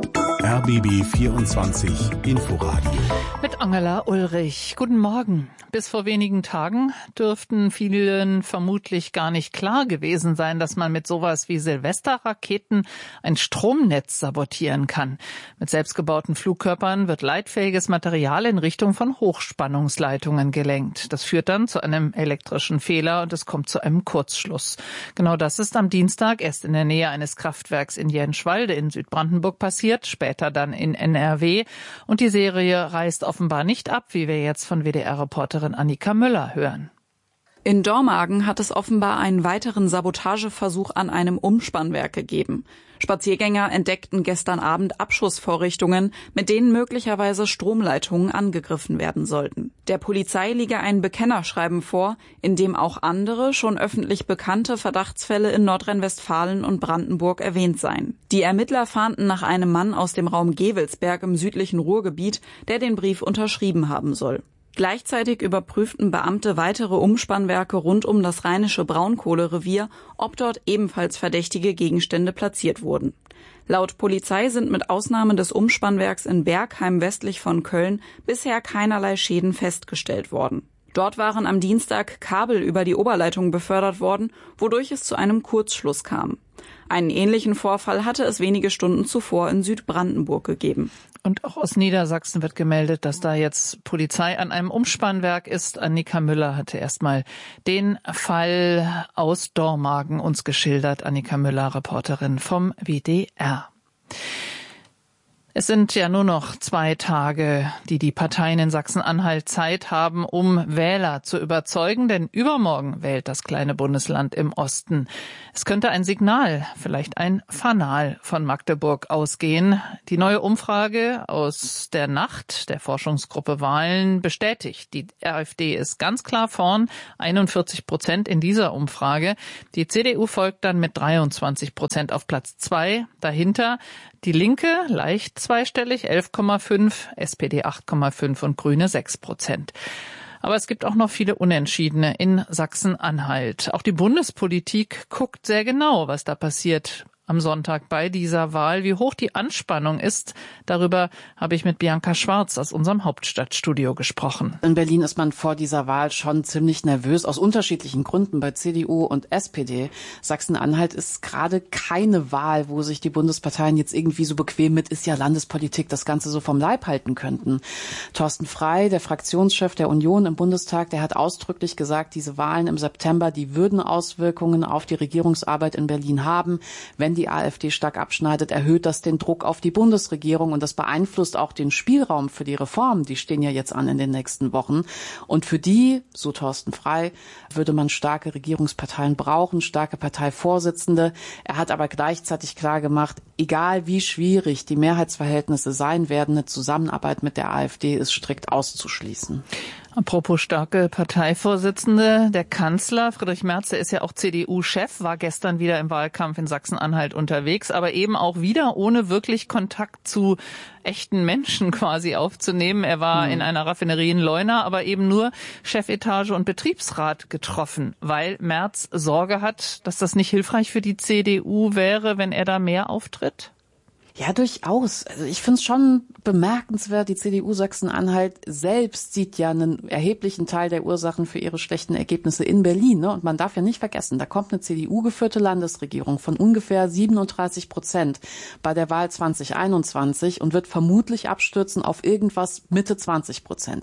RBB 24 Inforadio. Mit Angela Ulrich. Guten Morgen. Bis vor wenigen Tagen dürften vielen vermutlich gar nicht klar gewesen sein, dass man mit sowas wie Silvesterraketen ein Stromnetz sabotieren kann. Mit selbstgebauten Flugkörpern wird leitfähiges Material in Richtung von Hochspannungsleitungen gelenkt. Das führt dann zu einem elektrischen Fehler und es kommt zu einem Kurzschluss. Genau das ist am Dienstag erst in der Nähe eines Kraftwerks in Jenschwalde in Südbrandenburg passiert, später dann in NRW. Und die Serie reißt offenbar nicht ab, wie wir jetzt von WDR-Reporterin Annika Müller hören. In Dormagen hat es offenbar einen weiteren Sabotageversuch an einem Umspannwerk gegeben. Spaziergänger entdeckten gestern Abend Abschussvorrichtungen, mit denen möglicherweise Stromleitungen angegriffen werden sollten. Der Polizei liege ein Bekennerschreiben vor, in dem auch andere, schon öffentlich bekannte Verdachtsfälle in Nordrhein-Westfalen und Brandenburg erwähnt seien. Die Ermittler fahnden nach einem Mann aus dem Raum Gewelsberg im südlichen Ruhrgebiet, der den Brief unterschrieben haben soll. Gleichzeitig überprüften Beamte weitere Umspannwerke rund um das rheinische Braunkohlerevier, ob dort ebenfalls verdächtige Gegenstände platziert wurden. Laut Polizei sind mit Ausnahme des Umspannwerks in Bergheim westlich von Köln bisher keinerlei Schäden festgestellt worden. Dort waren am Dienstag Kabel über die Oberleitung befördert worden, wodurch es zu einem Kurzschluss kam. Einen ähnlichen Vorfall hatte es wenige Stunden zuvor in Südbrandenburg gegeben. Und auch aus Niedersachsen wird gemeldet, dass da jetzt Polizei an einem Umspannwerk ist. Annika Müller hatte erstmal den Fall aus Dormagen uns geschildert. Annika Müller, Reporterin vom WDR. Es sind ja nur noch 2 Tage, die Parteien in Sachsen-Anhalt Zeit haben, um Wähler zu überzeugen, denn übermorgen wählt das kleine Bundesland im Osten. Es könnte ein Signal, vielleicht ein Fanal von Magdeburg ausgehen. Die neue Umfrage aus der Nacht der Forschungsgruppe Wahlen bestätigt, die AfD ist ganz klar vorn, 41% in dieser Umfrage. Die CDU folgt dann mit 23% auf Platz 2. Dahinter die Linke leicht zweistellig, 11,5, SPD 8,5 und Grüne 6%. Aber es gibt auch noch viele Unentschiedene in Sachsen-Anhalt. Auch die Bundespolitik guckt sehr genau, was da passiert am Sonntag bei dieser Wahl. Wie hoch die Anspannung ist, darüber habe ich mit Bianca Schwarz aus unserem Hauptstadtstudio gesprochen. In Berlin ist man vor dieser Wahl schon ziemlich nervös, aus unterschiedlichen Gründen bei CDU und SPD. Sachsen-Anhalt ist gerade keine Wahl, wo sich die Bundesparteien jetzt irgendwie so bequem mit ist ja Landespolitik das Ganze so vom Leib halten könnten. Thorsten Frey, der Fraktionschef der Union im Bundestag, der hat ausdrücklich gesagt, diese Wahlen im September, die würden Auswirkungen auf die Regierungsarbeit in Berlin haben. Wenn die AfD stark abschneidet, erhöht das den Druck auf die Bundesregierung und das beeinflusst auch den Spielraum für die Reformen. Die stehen ja jetzt an in den nächsten Wochen. Und für die, so Thorsten Frey, würde man starke Regierungsparteien brauchen, starke Parteivorsitzende. Er hat aber gleichzeitig klar gemacht, egal wie schwierig die Mehrheitsverhältnisse sein werden, eine Zusammenarbeit mit der AfD ist strikt auszuschließen. Apropos starke Parteivorsitzende, der Kanzler Friedrich Merz, der ist ja auch CDU-Chef, war gestern wieder im Wahlkampf in Sachsen-Anhalt unterwegs, aber eben auch wieder ohne wirklich Kontakt zu echten Menschen quasi aufzunehmen. Er war in einer Raffinerie in Leuna, aber eben nur Chefetage und Betriebsrat getroffen, weil Merz Sorge hat, dass das nicht hilfreich für die CDU wäre, wenn er da mehr auftritt? Ja, durchaus. Also ich finde es schon bemerkenswert, die CDU Sachsen-Anhalt selbst sieht ja einen erheblichen Teil der Ursachen für ihre schlechten Ergebnisse in Berlin. Ne? Und man darf ja nicht vergessen, da kommt eine CDU-geführte Landesregierung von ungefähr 37% bei der Wahl 2021 und wird vermutlich abstürzen auf irgendwas Mitte 20%.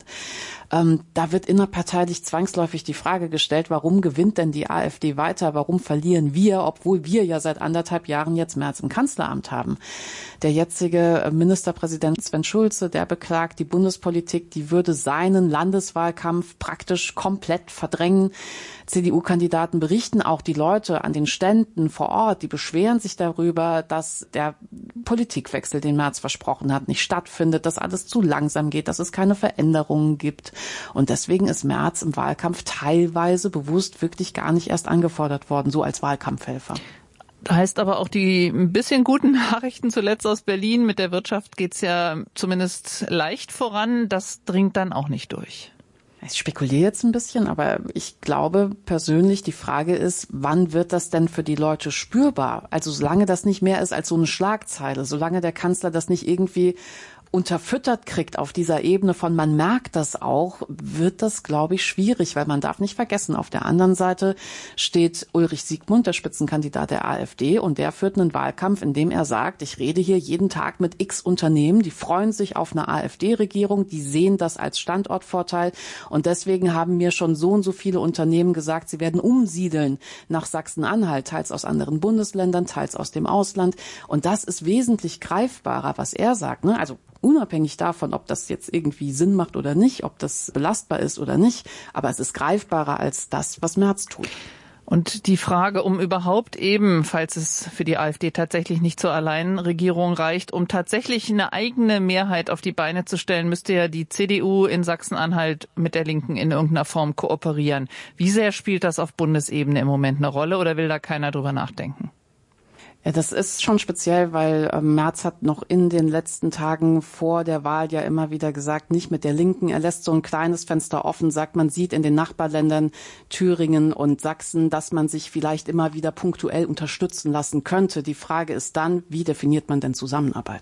Da wird innerparteilich zwangsläufig die Frage gestellt, warum gewinnt denn die AfD weiter? Warum verlieren wir, obwohl wir ja seit 1,5 Jahren jetzt Merz im Kanzleramt haben? Der jetzige Ministerpräsident Sven Schulze, der beklagt, die Bundespolitik, die würde seinen Landeswahlkampf praktisch komplett verdrängen. CDU-Kandidaten berichten auch, die Leute an den Ständen vor Ort, die beschweren sich darüber, dass der Politikwechsel, den Merz versprochen hat, nicht stattfindet, dass alles zu langsam geht, dass es keine Veränderungen gibt. Und deswegen ist Merz im Wahlkampf teilweise bewusst wirklich gar nicht erst angefordert worden, so als Wahlkampfhelfer. Heißt aber auch die ein bisschen guten Nachrichten zuletzt aus Berlin. Mit der Wirtschaft geht's ja zumindest leicht voran. Das dringt dann auch nicht durch. Ich spekuliere jetzt ein bisschen, aber ich glaube persönlich, die Frage ist, wann wird das denn für die Leute spürbar? Also solange das nicht mehr ist als so eine Schlagzeile, solange der Kanzler das nicht irgendwie unterfüttert kriegt auf dieser Ebene von man merkt das auch, wird das, glaube ich, schwierig, weil man darf nicht vergessen, auf der anderen Seite steht Ulrich Siegmund, der Spitzenkandidat der AfD, und der führt einen Wahlkampf, in dem er sagt, ich rede hier jeden Tag mit x Unternehmen, die freuen sich auf eine AfD-Regierung, die sehen das als Standortvorteil und deswegen haben mir schon so und so viele Unternehmen gesagt, sie werden umsiedeln nach Sachsen-Anhalt, teils aus anderen Bundesländern, teils aus dem Ausland und das ist wesentlich greifbarer, was er sagt, ne? Also unabhängig davon, ob das jetzt irgendwie Sinn macht oder nicht, ob das belastbar ist oder nicht, aber es ist greifbarer als das, was Merz tut. Und die Frage, um überhaupt eben, falls es für die AfD tatsächlich nicht zur Alleinregierung reicht, um tatsächlich eine eigene Mehrheit auf die Beine zu stellen, müsste ja die CDU in Sachsen-Anhalt mit der Linken in irgendeiner Form kooperieren. Wie sehr spielt das auf Bundesebene im Moment eine Rolle oder will da keiner drüber nachdenken? Ja, das ist schon speziell, weil Merz hat noch in den letzten Tagen vor der Wahl ja immer wieder gesagt, nicht mit der Linken. Er lässt so ein kleines Fenster offen, sagt, man sieht in den Nachbarländern Thüringen und Sachsen, dass man sich vielleicht immer wieder punktuell unterstützen lassen könnte. Die Frage ist dann, wie definiert man denn Zusammenarbeit?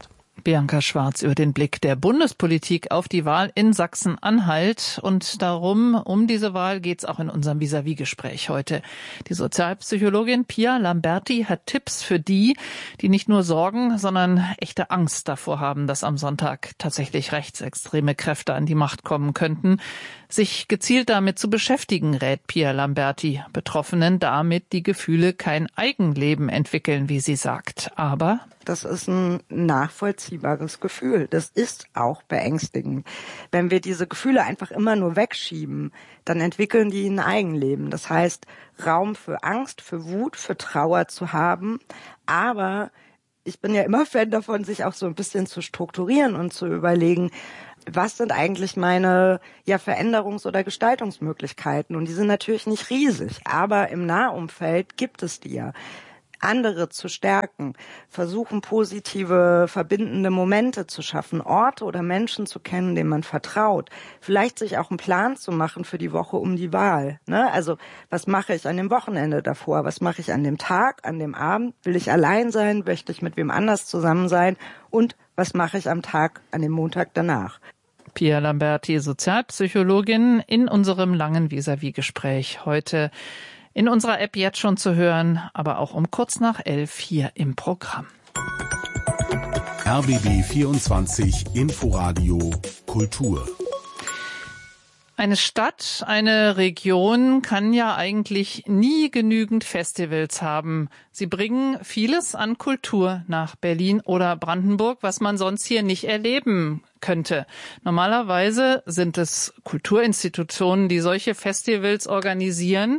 Bianca Schwarz über den Blick der Bundespolitik auf die Wahl in Sachsen-Anhalt. Und um diese Wahl geht's auch in unserem Vis-à-vis-Gespräch heute. Die Sozialpsychologin Pia Lamberti hat Tipps für die nicht nur Sorgen, sondern echte Angst davor haben, dass am Sonntag tatsächlich rechtsextreme Kräfte an die Macht kommen könnten. Sich gezielt damit zu beschäftigen, rät Pia Lamberti. Betroffenen damit die Gefühle kein Eigenleben entwickeln, wie sie sagt. Aber das ist ein nachvollziehbares Gefühl. Das ist auch beängstigend. Wenn wir diese Gefühle einfach immer nur wegschieben, dann entwickeln die ein Eigenleben. Das heißt, Raum für Angst, für Wut, für Trauer zu haben. Aber ich bin ja immer Fan davon, sich auch so ein bisschen zu strukturieren und zu überlegen, was sind eigentlich meine Veränderungs- oder Gestaltungsmöglichkeiten? Und die sind natürlich nicht riesig, aber im Nahumfeld gibt es die ja. Andere zu stärken, versuchen positive, verbindende Momente zu schaffen, Orte oder Menschen zu kennen, denen man vertraut. Vielleicht sich auch einen Plan zu machen für die Woche um die Wahl. Ne? Also was mache ich an dem Wochenende davor? Was mache ich an dem Tag, an dem Abend? Will ich allein sein? Möchte ich mit wem anders zusammen sein? Und was mache ich am Tag, an dem Montag danach? Pia Lamberti, Sozialpsychologin, in unserem langen Vis-à-vis-Gespräch heute in unserer App jetzt schon zu hören, aber auch um kurz nach 11 hier im Programm. RBB 24 Inforadio Kultur. Eine Stadt, eine Region kann ja eigentlich nie genügend Festivals haben. Sie bringen vieles an Kultur nach Berlin oder Brandenburg, was man sonst hier nicht erleben könnte. Normalerweise sind es Kulturinstitutionen, die solche Festivals organisieren,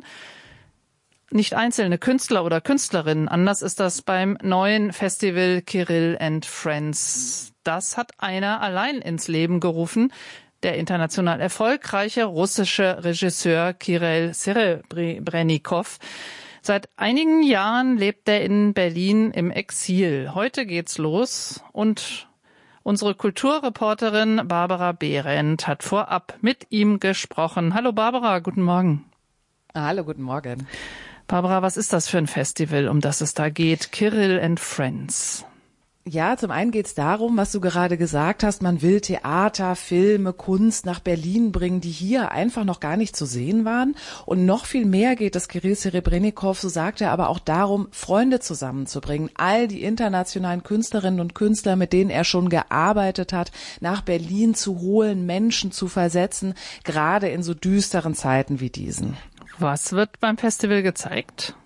nicht einzelne Künstler oder Künstlerinnen. Anders ist das beim neuen Festival Kirill and Friends. Das hat einer allein ins Leben gerufen. Der international erfolgreiche russische Regisseur Kirill Serebrennikov. Seit einigen Jahren lebt er in Berlin im Exil. Heute geht's los und unsere Kulturreporterin Barbara Behrendt hat vorab mit ihm gesprochen. Hallo Barbara, guten Morgen. Hallo, guten Morgen. Barbara, was ist das für ein Festival, um das es da geht? Kirill and Friends. Ja, zum einen geht es darum, was du gerade gesagt hast, man will Theater, Filme, Kunst nach Berlin bringen, die hier einfach noch gar nicht zu sehen waren. Und noch viel mehr geht es Kirill Serebrennikov, so sagt er, aber auch darum, Freunde zusammenzubringen. All die internationalen Künstlerinnen und Künstler, mit denen er schon gearbeitet hat, nach Berlin zu holen, Menschen zu versetzen, gerade in so düsteren Zeiten wie diesen. Was wird beim Festival gezeigt?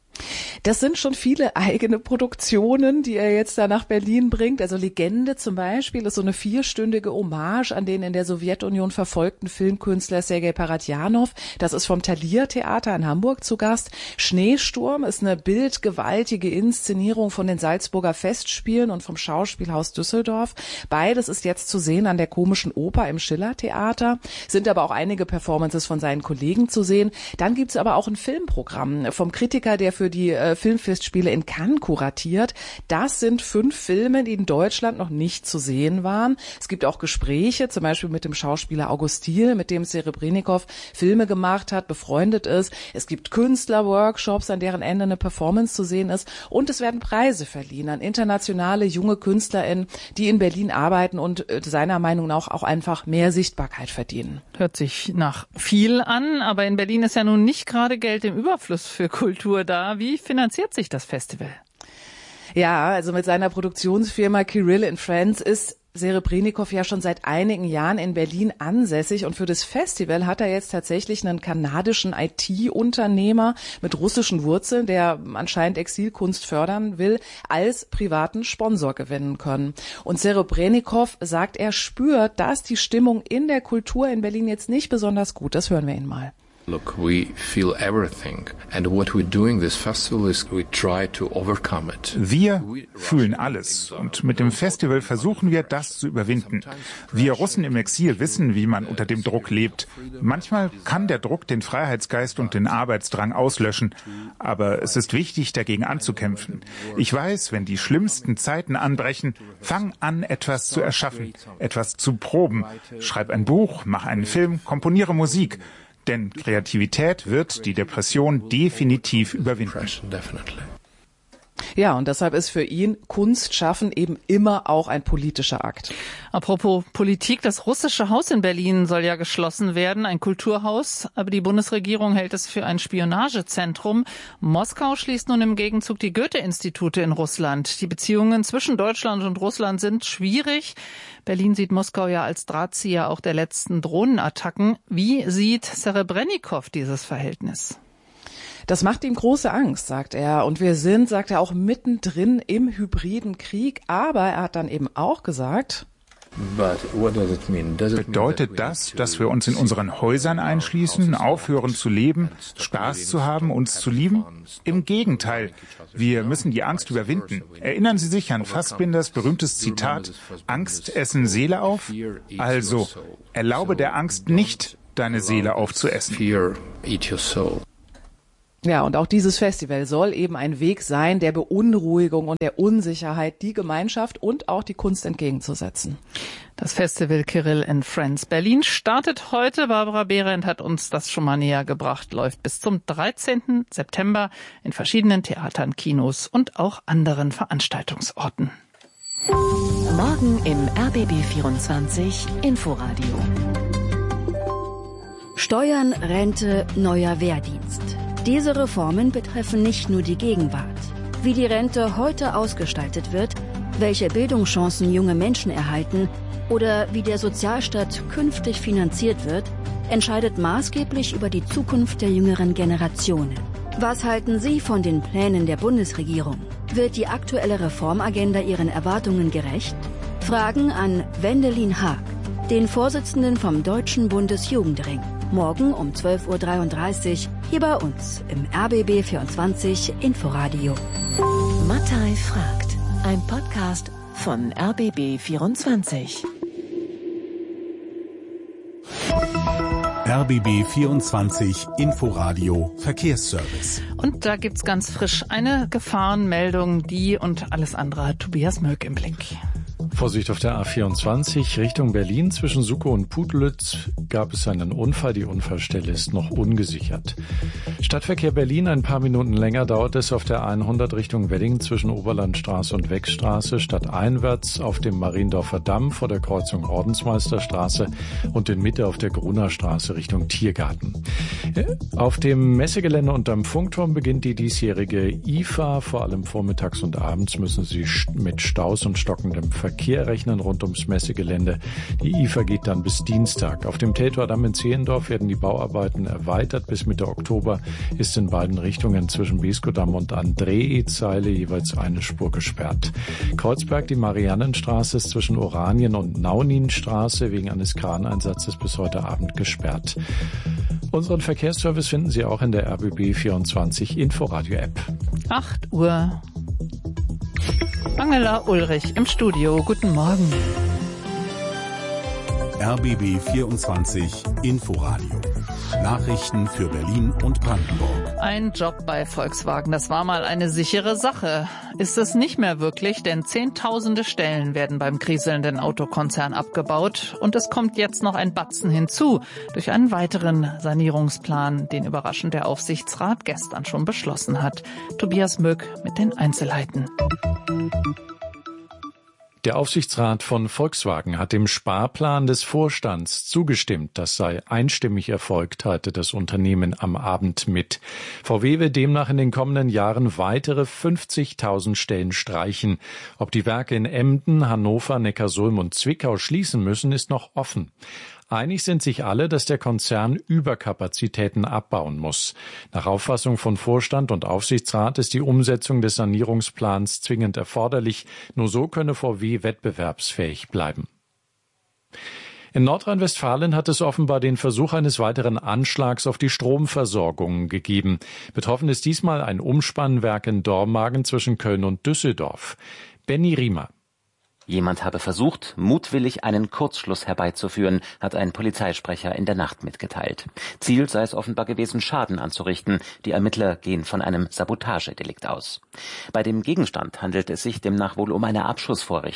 Das sind schon viele eigene Produktionen, die er jetzt da nach Berlin bringt. Also Legende zum Beispiel ist so eine 4-stündige Hommage an den in der Sowjetunion verfolgten Filmkünstler Sergei Paradjanov. Das ist vom Thalia Theater in Hamburg zu Gast. Schneesturm ist eine bildgewaltige Inszenierung von den Salzburger Festspielen und vom Schauspielhaus Düsseldorf. Beides ist jetzt zu sehen an der Komischen Oper im Schiller Theater. Sind aber auch einige Performances von seinen Kollegen zu sehen. Dann gibt's aber auch ein Filmprogramm vom Kritiker, der für die Filmfestspiele in Cannes kuratiert. Das sind 5 Filme, die in Deutschland noch nicht zu sehen waren. Es gibt auch Gespräche, zum Beispiel mit dem Schauspieler August Diehl, mit dem Serebrennikov Filme gemacht hat, befreundet ist. Es gibt Künstlerworkshops, an deren Ende eine Performance zu sehen ist. Und es werden Preise verliehen an internationale junge KünstlerInnen, die in Berlin arbeiten und seiner Meinung nach auch einfach mehr Sichtbarkeit verdienen. Hört sich nach viel an, aber in Berlin ist ja nun nicht gerade Geld im Überfluss für Kultur da. Wie finanziert sich das Festival? Ja, also mit seiner Produktionsfirma Kirill and Friends ist Serebrennikov ja schon seit einigen Jahren in Berlin ansässig und für das Festival hat er jetzt tatsächlich einen kanadischen IT-Unternehmer mit russischen Wurzeln, der anscheinend Exilkunst fördern will, als privaten Sponsor gewinnen können. Und Serebrennikov sagt, er spürt, dass die Stimmung in der Kultur in Berlin jetzt nicht besonders gut. Das hören wir ihn mal. Look, we feel everything, and what we're doing this festival is we try to overcome it. Wir fühlen alles und mit dem Festival versuchen wir, das zu überwinden. Wir Russen im Exil wissen, wie man unter dem Druck lebt. Manchmal kann der Druck den Freiheitsgeist und den Arbeitsdrang auslöschen, aber es ist wichtig, dagegen anzukämpfen. Ich weiß, wenn die schlimmsten Zeiten anbrechen, fang an, etwas zu erschaffen, etwas zu proben. Schreib ein Buch, mach einen Film, komponiere Musik. Denn Kreativität wird die Depression definitiv überwinden. Ja, und deshalb ist für ihn Kunst schaffen eben immer auch ein politischer Akt. Apropos Politik, das Russische Haus in Berlin soll ja geschlossen werden, ein Kulturhaus, aber die Bundesregierung hält es für ein Spionagezentrum. Moskau schließt nun im Gegenzug die Goethe-Institute in Russland. Die Beziehungen zwischen Deutschland und Russland sind schwierig. Berlin sieht Moskau ja als Drahtzieher auch der letzten Drohnenattacken. Wie sieht Serebrennikov dieses Verhältnis? Das macht ihm große Angst, sagt er. Und wir sind, sagt er, auch mittendrin im hybriden Krieg. Aber er hat dann eben auch gesagt: Bedeutet das, dass wir uns in unseren Häusern einschließen, aufhören zu leben, Spaß zu haben, uns zu lieben? Im Gegenteil, wir müssen die Angst überwinden. Erinnern Sie sich an Fassbinders berühmtes Zitat, Angst essen Seele auf? Also, erlaube der Angst nicht, deine Seele aufzuessen. Ja, und auch dieses Festival soll eben ein Weg sein, der Beunruhigung und der Unsicherheit die Gemeinschaft und auch die Kunst entgegenzusetzen. Das Festival Kirill and Friends Berlin startet heute. Barbara Behrendt hat uns das schon mal näher gebracht. Läuft bis zum 13. September in verschiedenen Theatern, Kinos und auch anderen Veranstaltungsorten. Morgen im RBB 24 Inforadio. Steuern, Rente, neuer Wehrdienst. Diese Reformen betreffen nicht nur die Gegenwart. Wie die Rente heute ausgestaltet wird, welche Bildungschancen junge Menschen erhalten oder wie der Sozialstaat künftig finanziert wird, entscheidet maßgeblich über die Zukunft der jüngeren Generationen. Was halten Sie von den Plänen der Bundesregierung? Wird die aktuelle Reformagenda Ihren Erwartungen gerecht? Fragen an Wendelin Haag, den Vorsitzenden vom Deutschen Bundesjugendring. Morgen um 12.33 Uhr hier bei uns im RBB 24 Inforadio. Mattei fragt, ein Podcast von RBB 24. RBB 24 Inforadio Verkehrsservice. Und da gibt's ganz frisch eine Gefahrenmeldung, die und alles andere hat Tobias Mölk im Blick. Vorsicht auf der A24 Richtung Berlin. Zwischen Suckow und Putlitz gab es einen Unfall. Die Unfallstelle ist noch ungesichert. Stadtverkehr Berlin, ein paar Minuten länger dauert es auf der 100 Richtung Wedding zwischen Oberlandstraße und Weckstraße, stadteinwärts auf dem Mariendorfer Damm vor der Kreuzung Ordensmeisterstraße und in Mitte auf der Gruner Straße Richtung Tiergarten. Auf dem Messegelände unterm Funkturm beginnt die diesjährige IFA. Vor allem vormittags und abends müssen Sie mit Staus und stockendem Verkehr rechnen rund ums Messegelände. Die IFA geht dann bis Dienstag. Auf dem Teltordamm in Zehlendorf werden die Bauarbeiten erweitert. Bis Mitte Oktober ist in beiden Richtungen zwischen Beskodamm und Andree-Zeile jeweils eine Spur gesperrt. Kreuzberg, die Mariannenstraße ist zwischen Oranien- und Nauninstraße wegen eines Kraneinsatzes bis heute Abend gesperrt. Unseren Verkehrsservice finden Sie auch in der RBB 24 Inforadio App. 8 Uhr. Angela Ulrich im Studio. Guten Morgen. RBB 24 Inforadio. Nachrichten für Berlin und Brandenburg. Ein Job bei Volkswagen, das war mal eine sichere Sache. Ist es nicht mehr wirklich, denn Zehntausende Stellen werden beim kriselnden Autokonzern abgebaut. Und es kommt jetzt noch ein Batzen hinzu durch einen weiteren Sanierungsplan, den überraschend der Aufsichtsrat gestern schon beschlossen hat. Tobias Möck mit den Einzelheiten. Der Aufsichtsrat von Volkswagen hat dem Sparplan des Vorstands zugestimmt. Das sei einstimmig erfolgt, teilte das Unternehmen am Abend mit. VW will demnach in den kommenden Jahren weitere 50.000 Stellen streichen. Ob die Werke in Emden, Hannover, Neckarsulm und Zwickau schließen müssen, ist noch offen. Einig sind sich alle, dass der Konzern Überkapazitäten abbauen muss. Nach Auffassung von Vorstand und Aufsichtsrat ist die Umsetzung des Sanierungsplans zwingend erforderlich. Nur so könne VW wettbewerbsfähig bleiben. In Nordrhein-Westfalen hat es offenbar den Versuch eines weiteren Anschlags auf die Stromversorgung gegeben. Betroffen ist diesmal ein Umspannwerk in Dormagen zwischen Köln und Düsseldorf. Benny Riemer. Jemand habe versucht, mutwillig einen Kurzschluss herbeizuführen, hat ein Polizeisprecher in der Nacht mitgeteilt. Ziel sei es offenbar gewesen, Schaden anzurichten. Die Ermittler gehen von einem Sabotagedelikt aus. Bei dem Gegenstand handelt es sich demnach wohl um eine Abschussvorrichtung.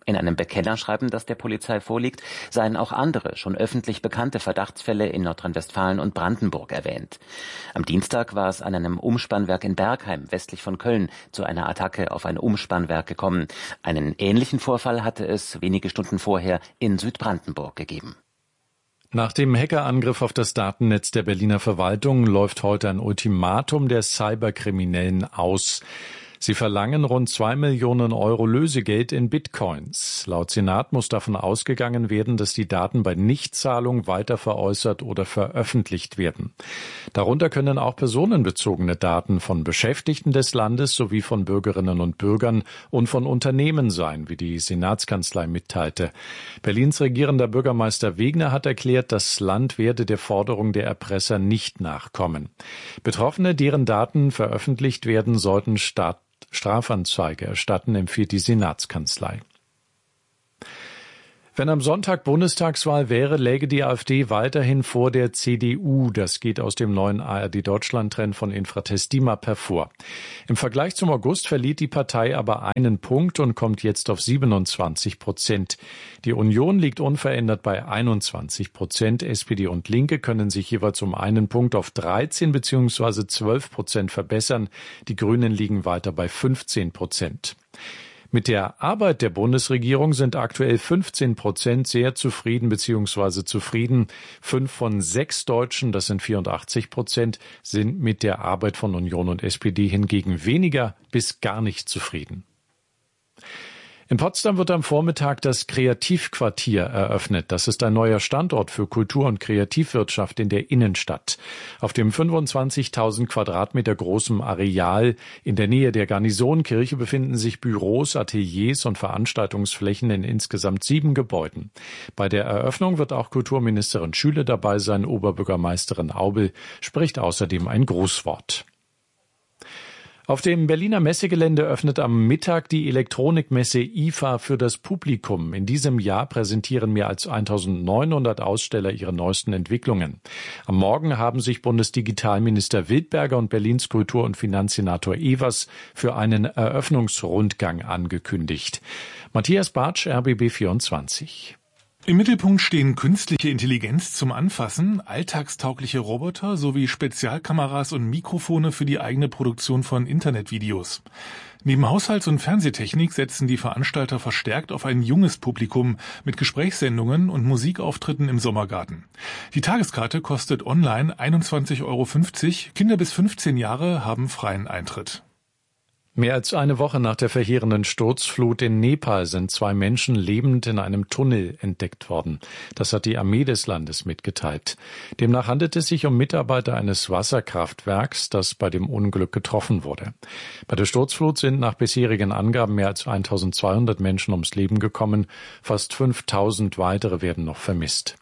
In einem Bekennerschreiben, das der Polizei vorliegt, seien auch andere, schon öffentlich bekannte Verdachtsfälle in Nordrhein-Westfalen und Brandenburg erwähnt. Am Dienstag war es an einem Umspannwerk in Bergheim, westlich von Köln, zu einer Attacke auf ein Umspannwerk gekommen. Einen ähnlichen Vorfall hatte es wenige Stunden vorher in Südbrandenburg gegeben. Nach dem Hackerangriff auf das Datennetz der Berliner Verwaltung läuft heute ein Ultimatum der Cyberkriminellen aus. Sie verlangen rund 2 Millionen Euro Lösegeld in Bitcoins. Laut Senat muss davon ausgegangen werden, dass die Daten bei Nichtzahlung weiter veräußert oder veröffentlicht werden. Darunter können auch personenbezogene Daten von Beschäftigten des Landes sowie von Bürgerinnen und Bürgern und von Unternehmen sein, wie die Senatskanzlei mitteilte. Berlins regierender Bürgermeister Wegner hat erklärt, das Land werde der Forderung der Erpresser nicht nachkommen. Betroffene, deren Daten veröffentlicht werden, sollten Strafanzeige erstatten, empfiehlt die Senatskanzlei. Wenn am Sonntag Bundestagswahl wäre, läge die AfD weiterhin vor der CDU. Das geht aus dem neuen ARD-Deutschland-Trend von Infratest DIMAP hervor. Im Vergleich zum August verliert die Partei aber einen Punkt und kommt jetzt auf 27%. Die Union liegt unverändert bei 21%. SPD und Linke können sich jeweils um einen Punkt auf 13 bzw. 12% verbessern. Die Grünen liegen weiter bei 15%. Mit der Arbeit der Bundesregierung sind aktuell 15% sehr zufrieden bzw. zufrieden. 5 von 6 Deutschen, das sind 84%, sind mit der Arbeit von Union und SPD hingegen weniger bis gar nicht zufrieden. In Potsdam wird am Vormittag das Kreativquartier eröffnet. Das ist ein neuer Standort für Kultur- und Kreativwirtschaft in der Innenstadt. Auf dem 25.000 Quadratmeter großen Areal in der Nähe der Garnisonkirche befinden sich Büros, Ateliers und Veranstaltungsflächen in insgesamt 7 Gebäuden. Bei der Eröffnung wird auch Kulturministerin Schüle dabei sein. Oberbürgermeisterin Aubel spricht außerdem ein Grußwort. Auf dem Berliner Messegelände öffnet am Mittag die Elektronikmesse IFA für das Publikum. In diesem Jahr präsentieren mehr als 1.900 Aussteller ihre neuesten Entwicklungen. Am Morgen haben sich Bundesdigitalminister Wildberger und Berlins Kultur- und Finanzsenator Evers für einen Eröffnungsrundgang angekündigt. Matthias Bartsch, RBB 24. Im Mittelpunkt stehen künstliche Intelligenz zum Anfassen, alltagstaugliche Roboter sowie Spezialkameras und Mikrofone für die eigene Produktion von Internetvideos. Neben Haushalts- und Fernsehtechnik setzen die Veranstalter verstärkt auf ein junges Publikum mit Gesprächssendungen und Musikauftritten im Sommergarten. Die Tageskarte kostet online 21,50 €. Kinder bis 15 Jahre haben freien Eintritt. Mehr als eine Woche nach der verheerenden Sturzflut in Nepal sind 2 Menschen lebend in einem Tunnel entdeckt worden. Das hat die Armee des Landes mitgeteilt. Demnach handelt es sich um Mitarbeiter eines Wasserkraftwerks, das bei dem Unglück getroffen wurde. Bei der Sturzflut sind nach bisherigen Angaben mehr als 1.200 Menschen ums Leben gekommen. Fast 5.000 weitere werden noch vermisst.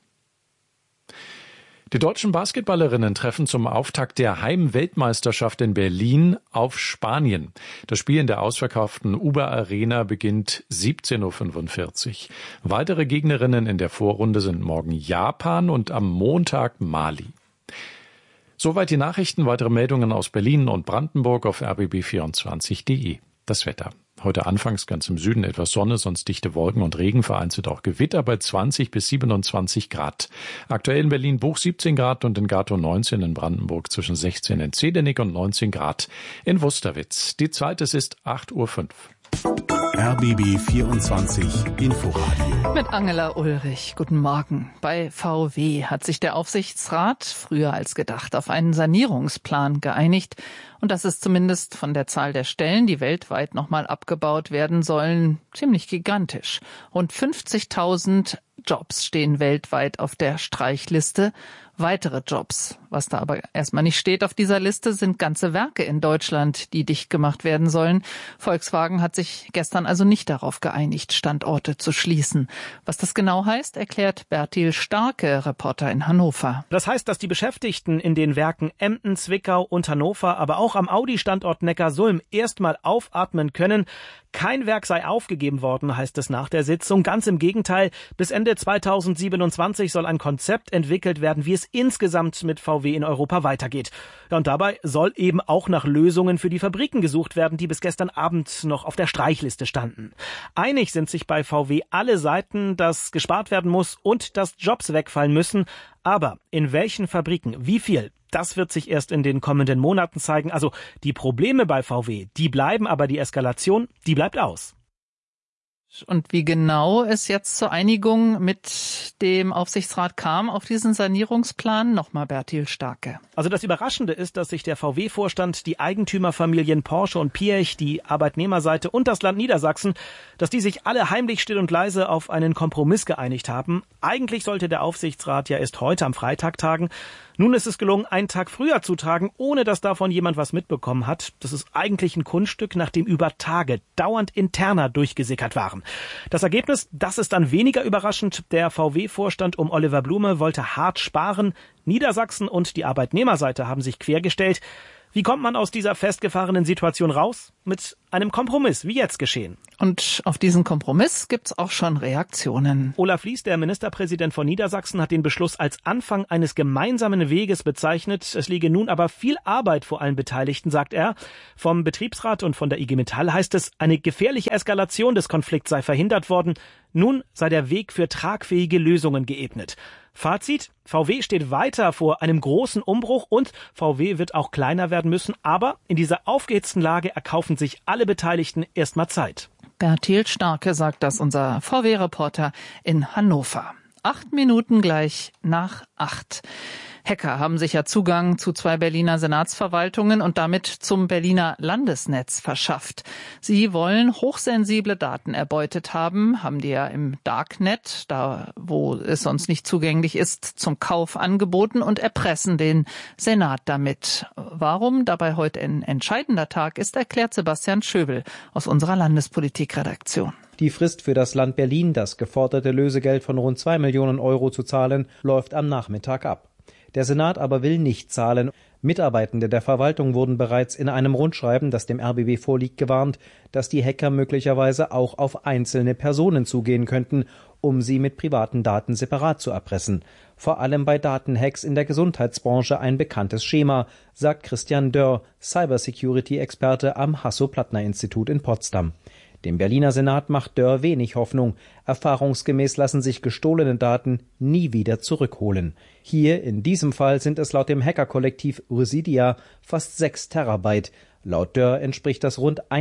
Die deutschen Basketballerinnen treffen zum Auftakt der Heim-Weltmeisterschaft in Berlin auf Spanien. Das Spiel in der ausverkauften Uber Arena beginnt 17:45 Uhr. Weitere Gegnerinnen in der Vorrunde sind morgen Japan und am Montag Mali. Soweit die Nachrichten. Weitere Meldungen aus Berlin und Brandenburg auf rbb24.de. Das Wetter. Heute anfangs ganz im Süden etwas Sonne, sonst dichte Wolken und Regen, vereinzelt auch Gewitter bei 20 bis 27 Grad. Aktuell in Berlin-Buch 17 Grad und in Gatow 19, in Brandenburg zwischen 16 in Zedernick und 19 Grad in Wusterwitz. Die Zeit, es ist 8:05 Uhr. RBB 24 Inforadio. Mit Angela Ulrich. Guten Morgen. Bei VW hat sich der Aufsichtsrat früher als gedacht auf einen Sanierungsplan geeinigt. Und das ist zumindest von der Zahl der Stellen, die weltweit nochmal abgebaut werden sollen, ziemlich gigantisch. Rund 50.000 Jobs stehen weltweit auf der Streichliste. Weitere Jobs. Was da aber erstmal nicht steht auf dieser Liste, sind ganze Werke in Deutschland, die dicht gemacht werden sollen. Volkswagen hat sich gestern also nicht darauf geeinigt, Standorte zu schließen. Was das genau heißt, erklärt Bertil Starke, Reporter in Hannover. Das heißt, dass die Beschäftigten in den Werken Emden, Zwickau und Hannover, aber auch am Audi-Standort Neckarsulm erstmal aufatmen können. Kein Werk sei aufgegeben worden, heißt es nach der Sitzung. Ganz im Gegenteil, bis Ende 2027 soll ein Konzept entwickelt werden, wie es insgesamt mit VW VW in Europa weitergeht. Und dabei soll eben auch nach Lösungen für die Fabriken gesucht werden, die bis gestern Abend noch auf der Streichliste standen. Einig sind sich bei VW alle Seiten, dass gespart werden muss und dass Jobs wegfallen müssen. Aber in welchen Fabriken, wie viel? Das wird sich erst in den kommenden Monaten zeigen. Also die Probleme bei VW, die bleiben, aber die Eskalation, die bleibt aus. Und wie genau es jetzt zur Einigung mit dem Aufsichtsrat kam auf diesen Sanierungsplan? Nochmal Bertil Starke. Also das Überraschende ist, dass sich der VW-Vorstand, die Eigentümerfamilien Porsche und Piech, die Arbeitnehmerseite und das Land Niedersachsen, dass die sich alle heimlich still und leise auf einen Kompromiss geeinigt haben. Eigentlich sollte der Aufsichtsrat ja erst heute am Freitag tagen. Nun ist es gelungen, einen Tag früher zu tagen, ohne dass davon jemand was mitbekommen hat. Das ist eigentlich ein Kunststück, nachdem über Tage dauernd Interna durchgesickert waren. Das Ergebnis, das ist dann weniger überraschend. Der VW-Vorstand um Oliver Blume wollte hart sparen. Niedersachsen und die Arbeitnehmerseite haben sich quergestellt. Wie kommt man aus dieser festgefahrenen Situation raus? Mit einem Kompromiss, wie jetzt geschehen. Und auf diesen Kompromiss gibt's auch schon Reaktionen. Olaf Lies, der Ministerpräsident von Niedersachsen, hat den Beschluss als Anfang eines gemeinsamen Weges bezeichnet. Es liege nun aber viel Arbeit vor allen Beteiligten, sagt er. Vom Betriebsrat und von der IG Metall heißt es, eine gefährliche Eskalation des Konflikts sei verhindert worden. Nun sei der Weg für tragfähige Lösungen geebnet. Fazit, VW steht weiter vor einem großen Umbruch und VW wird auch kleiner werden müssen. Aber in dieser aufgehitzten Lage erkaufen sich alle Beteiligten erstmal Zeit. Bertil Starke sagt das, unser VW-Reporter in Hannover. 8 Minuten gleich nach 8. Hacker haben sich ja Zugang zu 2 Berliner Senatsverwaltungen und damit zum Berliner Landesnetz verschafft. Sie wollen hochsensible Daten erbeutet haben, haben die ja im Darknet, da wo es sonst nicht zugänglich ist, zum Kauf angeboten und erpressen den Senat damit. Warum dabei heute ein entscheidender Tag ist, erklärt Sebastian Schöbel aus unserer Landespolitikredaktion. Die Frist für das Land Berlin, das geforderte Lösegeld von rund 2 Millionen Euro zu zahlen, läuft am Nachmittag ab. Der Senat aber will nicht zahlen. Mitarbeitende der Verwaltung wurden bereits in einem Rundschreiben, das dem RBB vorliegt, gewarnt, dass die Hacker möglicherweise auch auf einzelne Personen zugehen könnten, um sie mit privaten Daten separat zu erpressen. Vor allem bei Datenhacks in der Gesundheitsbranche ein bekanntes Schema, sagt Christian Dörr, Cybersecurity-Experte am Hasso-Plattner-Institut in Potsdam. Dem Berliner Senat macht Dörr wenig Hoffnung. Erfahrungsgemäß lassen sich gestohlene Daten nie wieder zurückholen. Hier, in diesem Fall, sind es laut dem Hackerkollektiv Ursidia fast 6 Terabyte. Laut Dörr entspricht das rund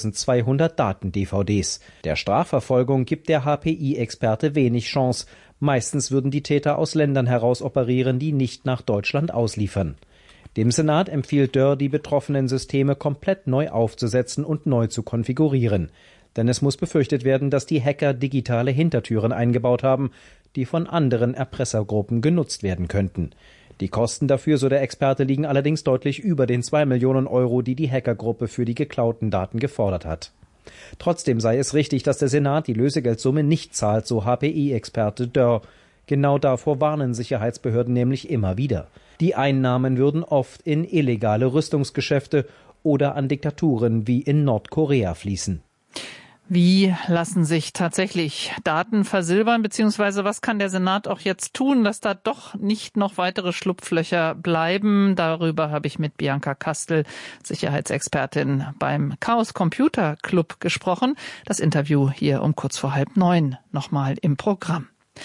1200 Daten-DVDs. Der Strafverfolgung gibt der HPI-Experte wenig Chance. Meistens würden die Täter aus Ländern heraus operieren, die nicht nach Deutschland ausliefern. Dem Senat empfiehlt Dörr, die betroffenen Systeme komplett neu aufzusetzen und neu zu konfigurieren. Denn es muss befürchtet werden, dass die Hacker digitale Hintertüren eingebaut haben, die von anderen Erpressergruppen genutzt werden könnten. Die Kosten dafür, so der Experte, liegen allerdings deutlich über den 2 Millionen Euro, die die Hackergruppe für die geklauten Daten gefordert hat. Trotzdem sei es richtig, dass der Senat die Lösegeldsumme nicht zahlt, so HPI-Experte Dörr. Genau davor warnen Sicherheitsbehörden nämlich immer wieder. Die Einnahmen würden oft in illegale Rüstungsgeschäfte oder an Diktaturen wie in Nordkorea fließen. Wie lassen sich tatsächlich Daten versilbern, beziehungsweise was kann der Senat auch jetzt tun, dass da doch nicht noch weitere Schlupflöcher bleiben? Darüber habe ich mit Bianca Kastel, Sicherheitsexpertin beim Chaos Computer Club, gesprochen. Das Interview hier um kurz vor 8:30 nochmal im Programm.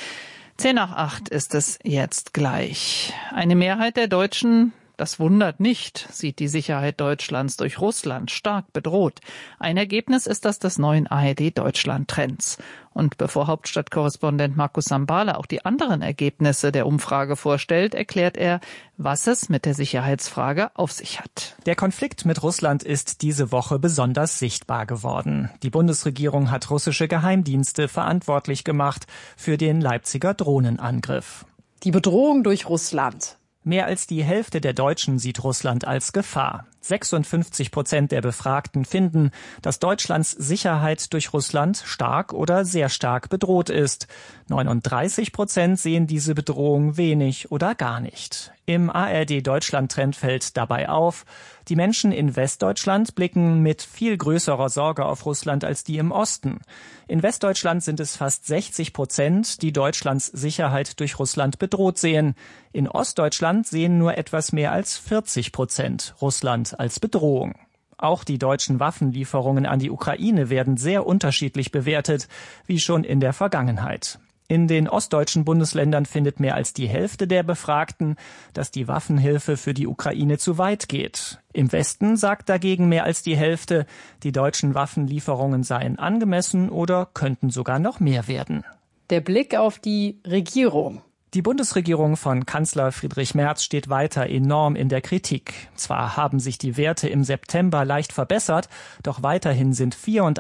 7:10 ist es jetzt gleich. Eine Mehrheit der Deutschen, das wundert nicht, sieht die Sicherheit Deutschlands durch Russland stark bedroht. Ein Ergebnis ist das des neuen ARD-Deutschland-Trends. Und bevor Hauptstadtkorrespondent Markus Sambale auch die anderen Ergebnisse der Umfrage vorstellt, erklärt er, was es mit der Sicherheitsfrage auf sich hat. Der Konflikt mit Russland ist diese Woche besonders sichtbar geworden. Die Bundesregierung hat russische Geheimdienste verantwortlich gemacht für den Leipziger Drohnenangriff. Die Bedrohung durch Russland. Mehr als die Hälfte der Deutschen sieht Russland als Gefahr. 56% der Befragten finden, dass Deutschlands Sicherheit durch Russland stark oder sehr stark bedroht ist. 39% sehen diese Bedrohung wenig oder gar nicht. Im ARD-Deutschland-Trend fällt dabei auf, die Menschen in Westdeutschland blicken mit viel größerer Sorge auf Russland als die im Osten. In Westdeutschland sind es fast 60%, die Deutschlands Sicherheit durch Russland bedroht sehen. In Ostdeutschland sehen nur etwas mehr als 40% Russland als Bedrohung. Auch die deutschen Waffenlieferungen an die Ukraine werden sehr unterschiedlich bewertet, wie schon in der Vergangenheit. In den ostdeutschen Bundesländern findet mehr als die Hälfte der Befragten, dass die Waffenhilfe für die Ukraine zu weit geht. Im Westen sagt dagegen mehr als die Hälfte, die deutschen Waffenlieferungen seien angemessen oder könnten sogar noch mehr werden. Der Blick auf die Regierung. Die Bundesregierung von Kanzler Friedrich Merz steht weiter enorm in der Kritik. Zwar haben sich die Werte im September leicht verbessert, doch weiterhin sind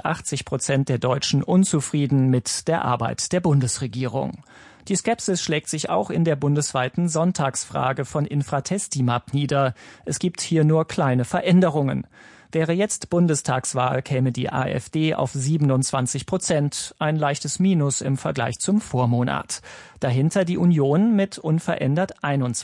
84% der Deutschen unzufrieden mit der Arbeit der Bundesregierung. Die Skepsis schlägt sich auch in der bundesweiten Sonntagsfrage von Infratestimab nieder. Es gibt hier nur kleine Veränderungen. Wäre jetzt Bundestagswahl, käme die AfD auf 27%, ein leichtes Minus im Vergleich zum Vormonat. Dahinter die Union mit unverändert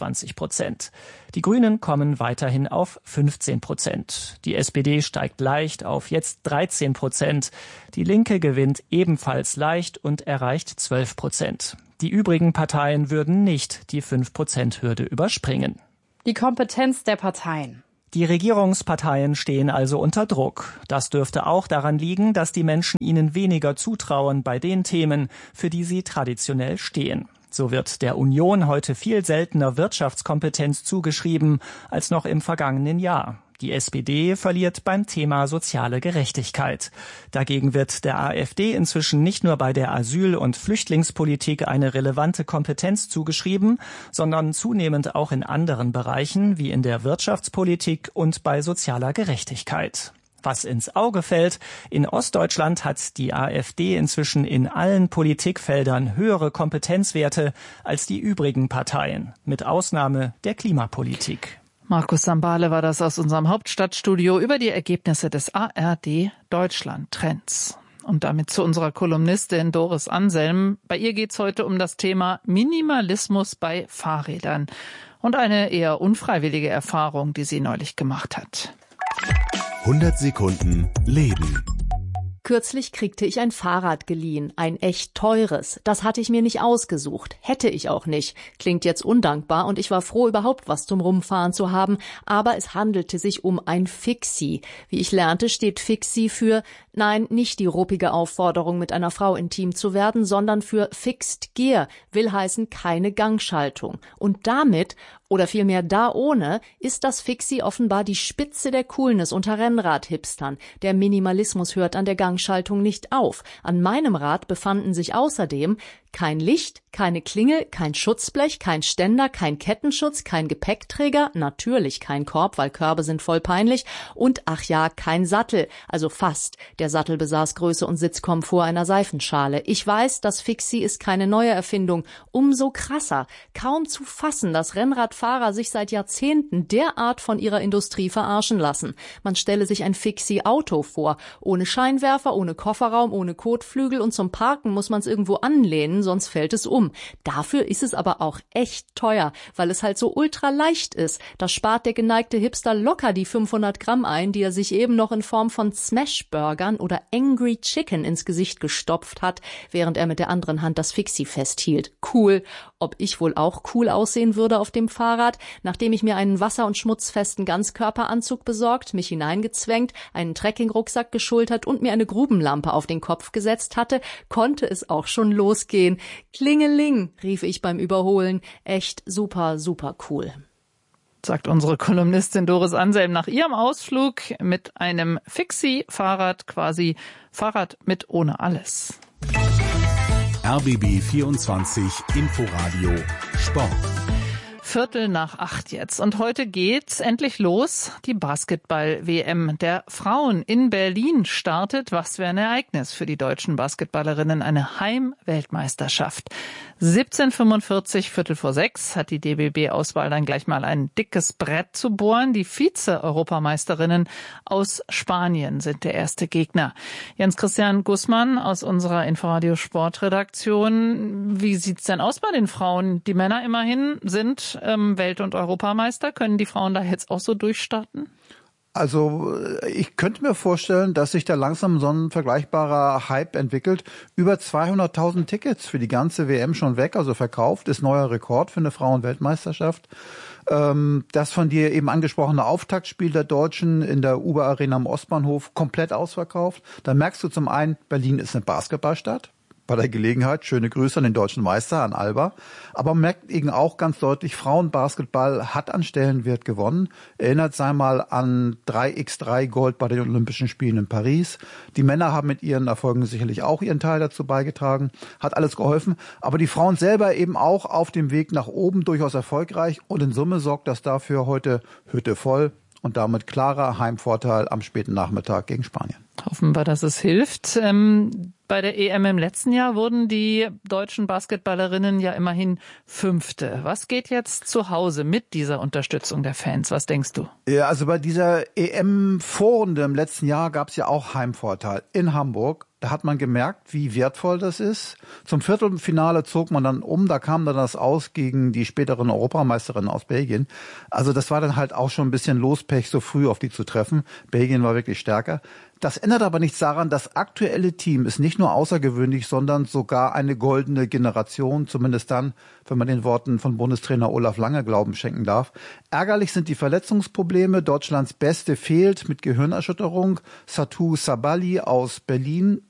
21%. Die Grünen kommen weiterhin auf 15%. Die SPD steigt leicht auf jetzt 13%. Die Linke gewinnt ebenfalls leicht und erreicht 12%. Die übrigen Parteien würden nicht die 5%-Hürde überspringen. Die Kompetenz der Parteien. Die Regierungsparteien stehen also unter Druck. Das dürfte auch daran liegen, dass die Menschen ihnen weniger zutrauen bei den Themen, für die sie traditionell stehen. So wird der Union heute viel seltener Wirtschaftskompetenz zugeschrieben als noch im vergangenen Jahr. Die SPD verliert beim Thema soziale Gerechtigkeit. Dagegen wird der AfD inzwischen nicht nur bei der Asyl- und Flüchtlingspolitik eine relevante Kompetenz zugeschrieben, sondern zunehmend auch in anderen Bereichen wie in der Wirtschaftspolitik und bei sozialer Gerechtigkeit. Was ins Auge fällt, in Ostdeutschland hat die AfD inzwischen in allen Politikfeldern höhere Kompetenzwerte als die übrigen Parteien, mit Ausnahme der Klimapolitik. Markus Sambale war das aus unserem Hauptstadtstudio über die Ergebnisse des ARD-Deutschland-Trends. Und damit zu unserer Kolumnistin Doris Anselm. Bei ihr geht's heute um das Thema Minimalismus bei Fahrrädern und eine eher unfreiwillige Erfahrung, die sie neulich gemacht hat. 100 Sekunden Leben. Kürzlich kriegte ich ein Fahrrad geliehen, ein echt teures. Das hatte ich mir nicht ausgesucht, hätte ich auch nicht. Klingt jetzt undankbar und ich war froh, überhaupt was zum Rumfahren zu haben, aber es handelte sich um ein Fixie. Wie ich lernte, steht Fixie für, nein, nicht die ruppige Aufforderung, mit einer Frau intim zu werden, sondern für Fixed Gear, will heißen keine Gangschaltung. Und damit, oder vielmehr da ohne, ist das Fixie offenbar die Spitze der Coolness unter Rennrad-Hipstern. Der Minimalismus hört an der Gangschaltung nicht auf. An meinem Rad befanden sich außerdem kein Licht, keine Klingel, kein Schutzblech, kein Ständer, kein Kettenschutz, kein Gepäckträger, natürlich kein Korb, weil Körbe sind voll peinlich, und ach ja, kein Sattel, also fast. Der Sattel besaß Größe und Sitzkomfort einer Seifenschale. Ich weiß, das Fixie ist keine neue Erfindung. Umso krasser, kaum zu fassen, dass Rennradfahrer sich seit Jahrzehnten derart von ihrer Industrie verarschen lassen. Man stelle sich ein Fixie-Auto vor, ohne Scheinwerfer, ohne Kofferraum, ohne Kotflügel, und zum Parken muss man es irgendwo anlehnen, sonst fällt es um. Dafür ist es aber auch echt teuer, weil es halt so ultra leicht ist. Da spart der geneigte Hipster locker die 500 Gramm ein, die er sich eben noch in Form von Smash-Burgern oder Angry Chicken ins Gesicht gestopft hat, während er mit der anderen Hand das Fixie festhielt. Cool. Ob ich wohl auch cool aussehen würde auf dem Fahrrad? Nachdem ich mir einen wasser- und schmutzfesten Ganzkörperanzug besorgt, mich hineingezwängt, einen Trekkingrucksack geschultert und mir eine Grubenlampe auf den Kopf gesetzt hatte, konnte es auch schon losgehen. Klingeling, rief ich beim Überholen. Echt super, super cool. Sagt unsere Kolumnistin Doris Anselm nach ihrem Ausflug mit einem Fixie-Fahrrad, quasi Fahrrad mit ohne alles. RBB 24 Inforadio Sport. 7:45 jetzt. Und heute geht's endlich los. Die Basketball-WM der Frauen in Berlin startet. Was für ein Ereignis für die deutschen Basketballerinnen. Eine Heim-Weltmeisterschaft. 17:45, 17:45, hat die DBB-Auswahl dann gleich mal ein dickes Brett zu bohren. Die Vize-Europameisterinnen aus Spanien sind der erste Gegner. Jens-Christian Gußmann aus unserer Inforadio-Sportredaktion. Wie sieht's denn aus bei den Frauen? Die Männer immerhin sind Welt- und Europameister. Können die Frauen da jetzt auch so durchstarten? Also ich könnte mir vorstellen, dass sich da langsam so ein vergleichbarer Hype entwickelt. Über 200.000 Tickets für die ganze WM schon weg, also verkauft, ist neuer Rekord für eine Frauen-Weltmeisterschaft. Das von dir eben angesprochene Auftaktspiel der Deutschen in der Uber Arena am Ostbahnhof komplett ausverkauft. Da merkst du zum einen, Berlin ist eine Basketballstadt. Bei der Gelegenheit schöne Grüße an den deutschen Meister, an Alba. Aber man merkt eben auch ganz deutlich, Frauenbasketball hat an Stellenwert gewonnen. Erinnert sei mal an 3x3 Gold bei den Olympischen Spielen in Paris. Die Männer haben mit ihren Erfolgen sicherlich auch ihren Teil dazu beigetragen. Hat alles geholfen. Aber die Frauen selber eben auch auf dem Weg nach oben durchaus erfolgreich. Und in Summe sorgt das dafür heute Hütte voll und damit klarer Heimvorteil am späten Nachmittag gegen Spanien. Hoffen wir, dass es hilft. Bei der EM im letzten Jahr wurden die deutschen Basketballerinnen ja immerhin Fünfte. Was geht jetzt zu Hause mit dieser Unterstützung der Fans? Was denkst du? Ja, also bei dieser EM-Vorrunde im letzten Jahr gab es ja auch Heimvorteil in Hamburg. Da hat man gemerkt, wie wertvoll das ist. Zum Viertelfinale zog man dann um, da kam dann das aus gegen die späteren Europameisterinnen aus Belgien. Also das war dann halt auch schon ein bisschen Lospech, so früh auf die zu treffen. Belgien war wirklich stärker. Das ändert aber nichts daran, das aktuelle Team ist nicht nur außergewöhnlich, sondern sogar eine goldene Generation, zumindest dann, wenn man den Worten von Bundestrainer Olaf Lange Glauben schenken darf. Ärgerlich sind die Verletzungsprobleme. Deutschlands Beste fehlt mit Gehirnerschütterung. Satou Sabali aus Berlin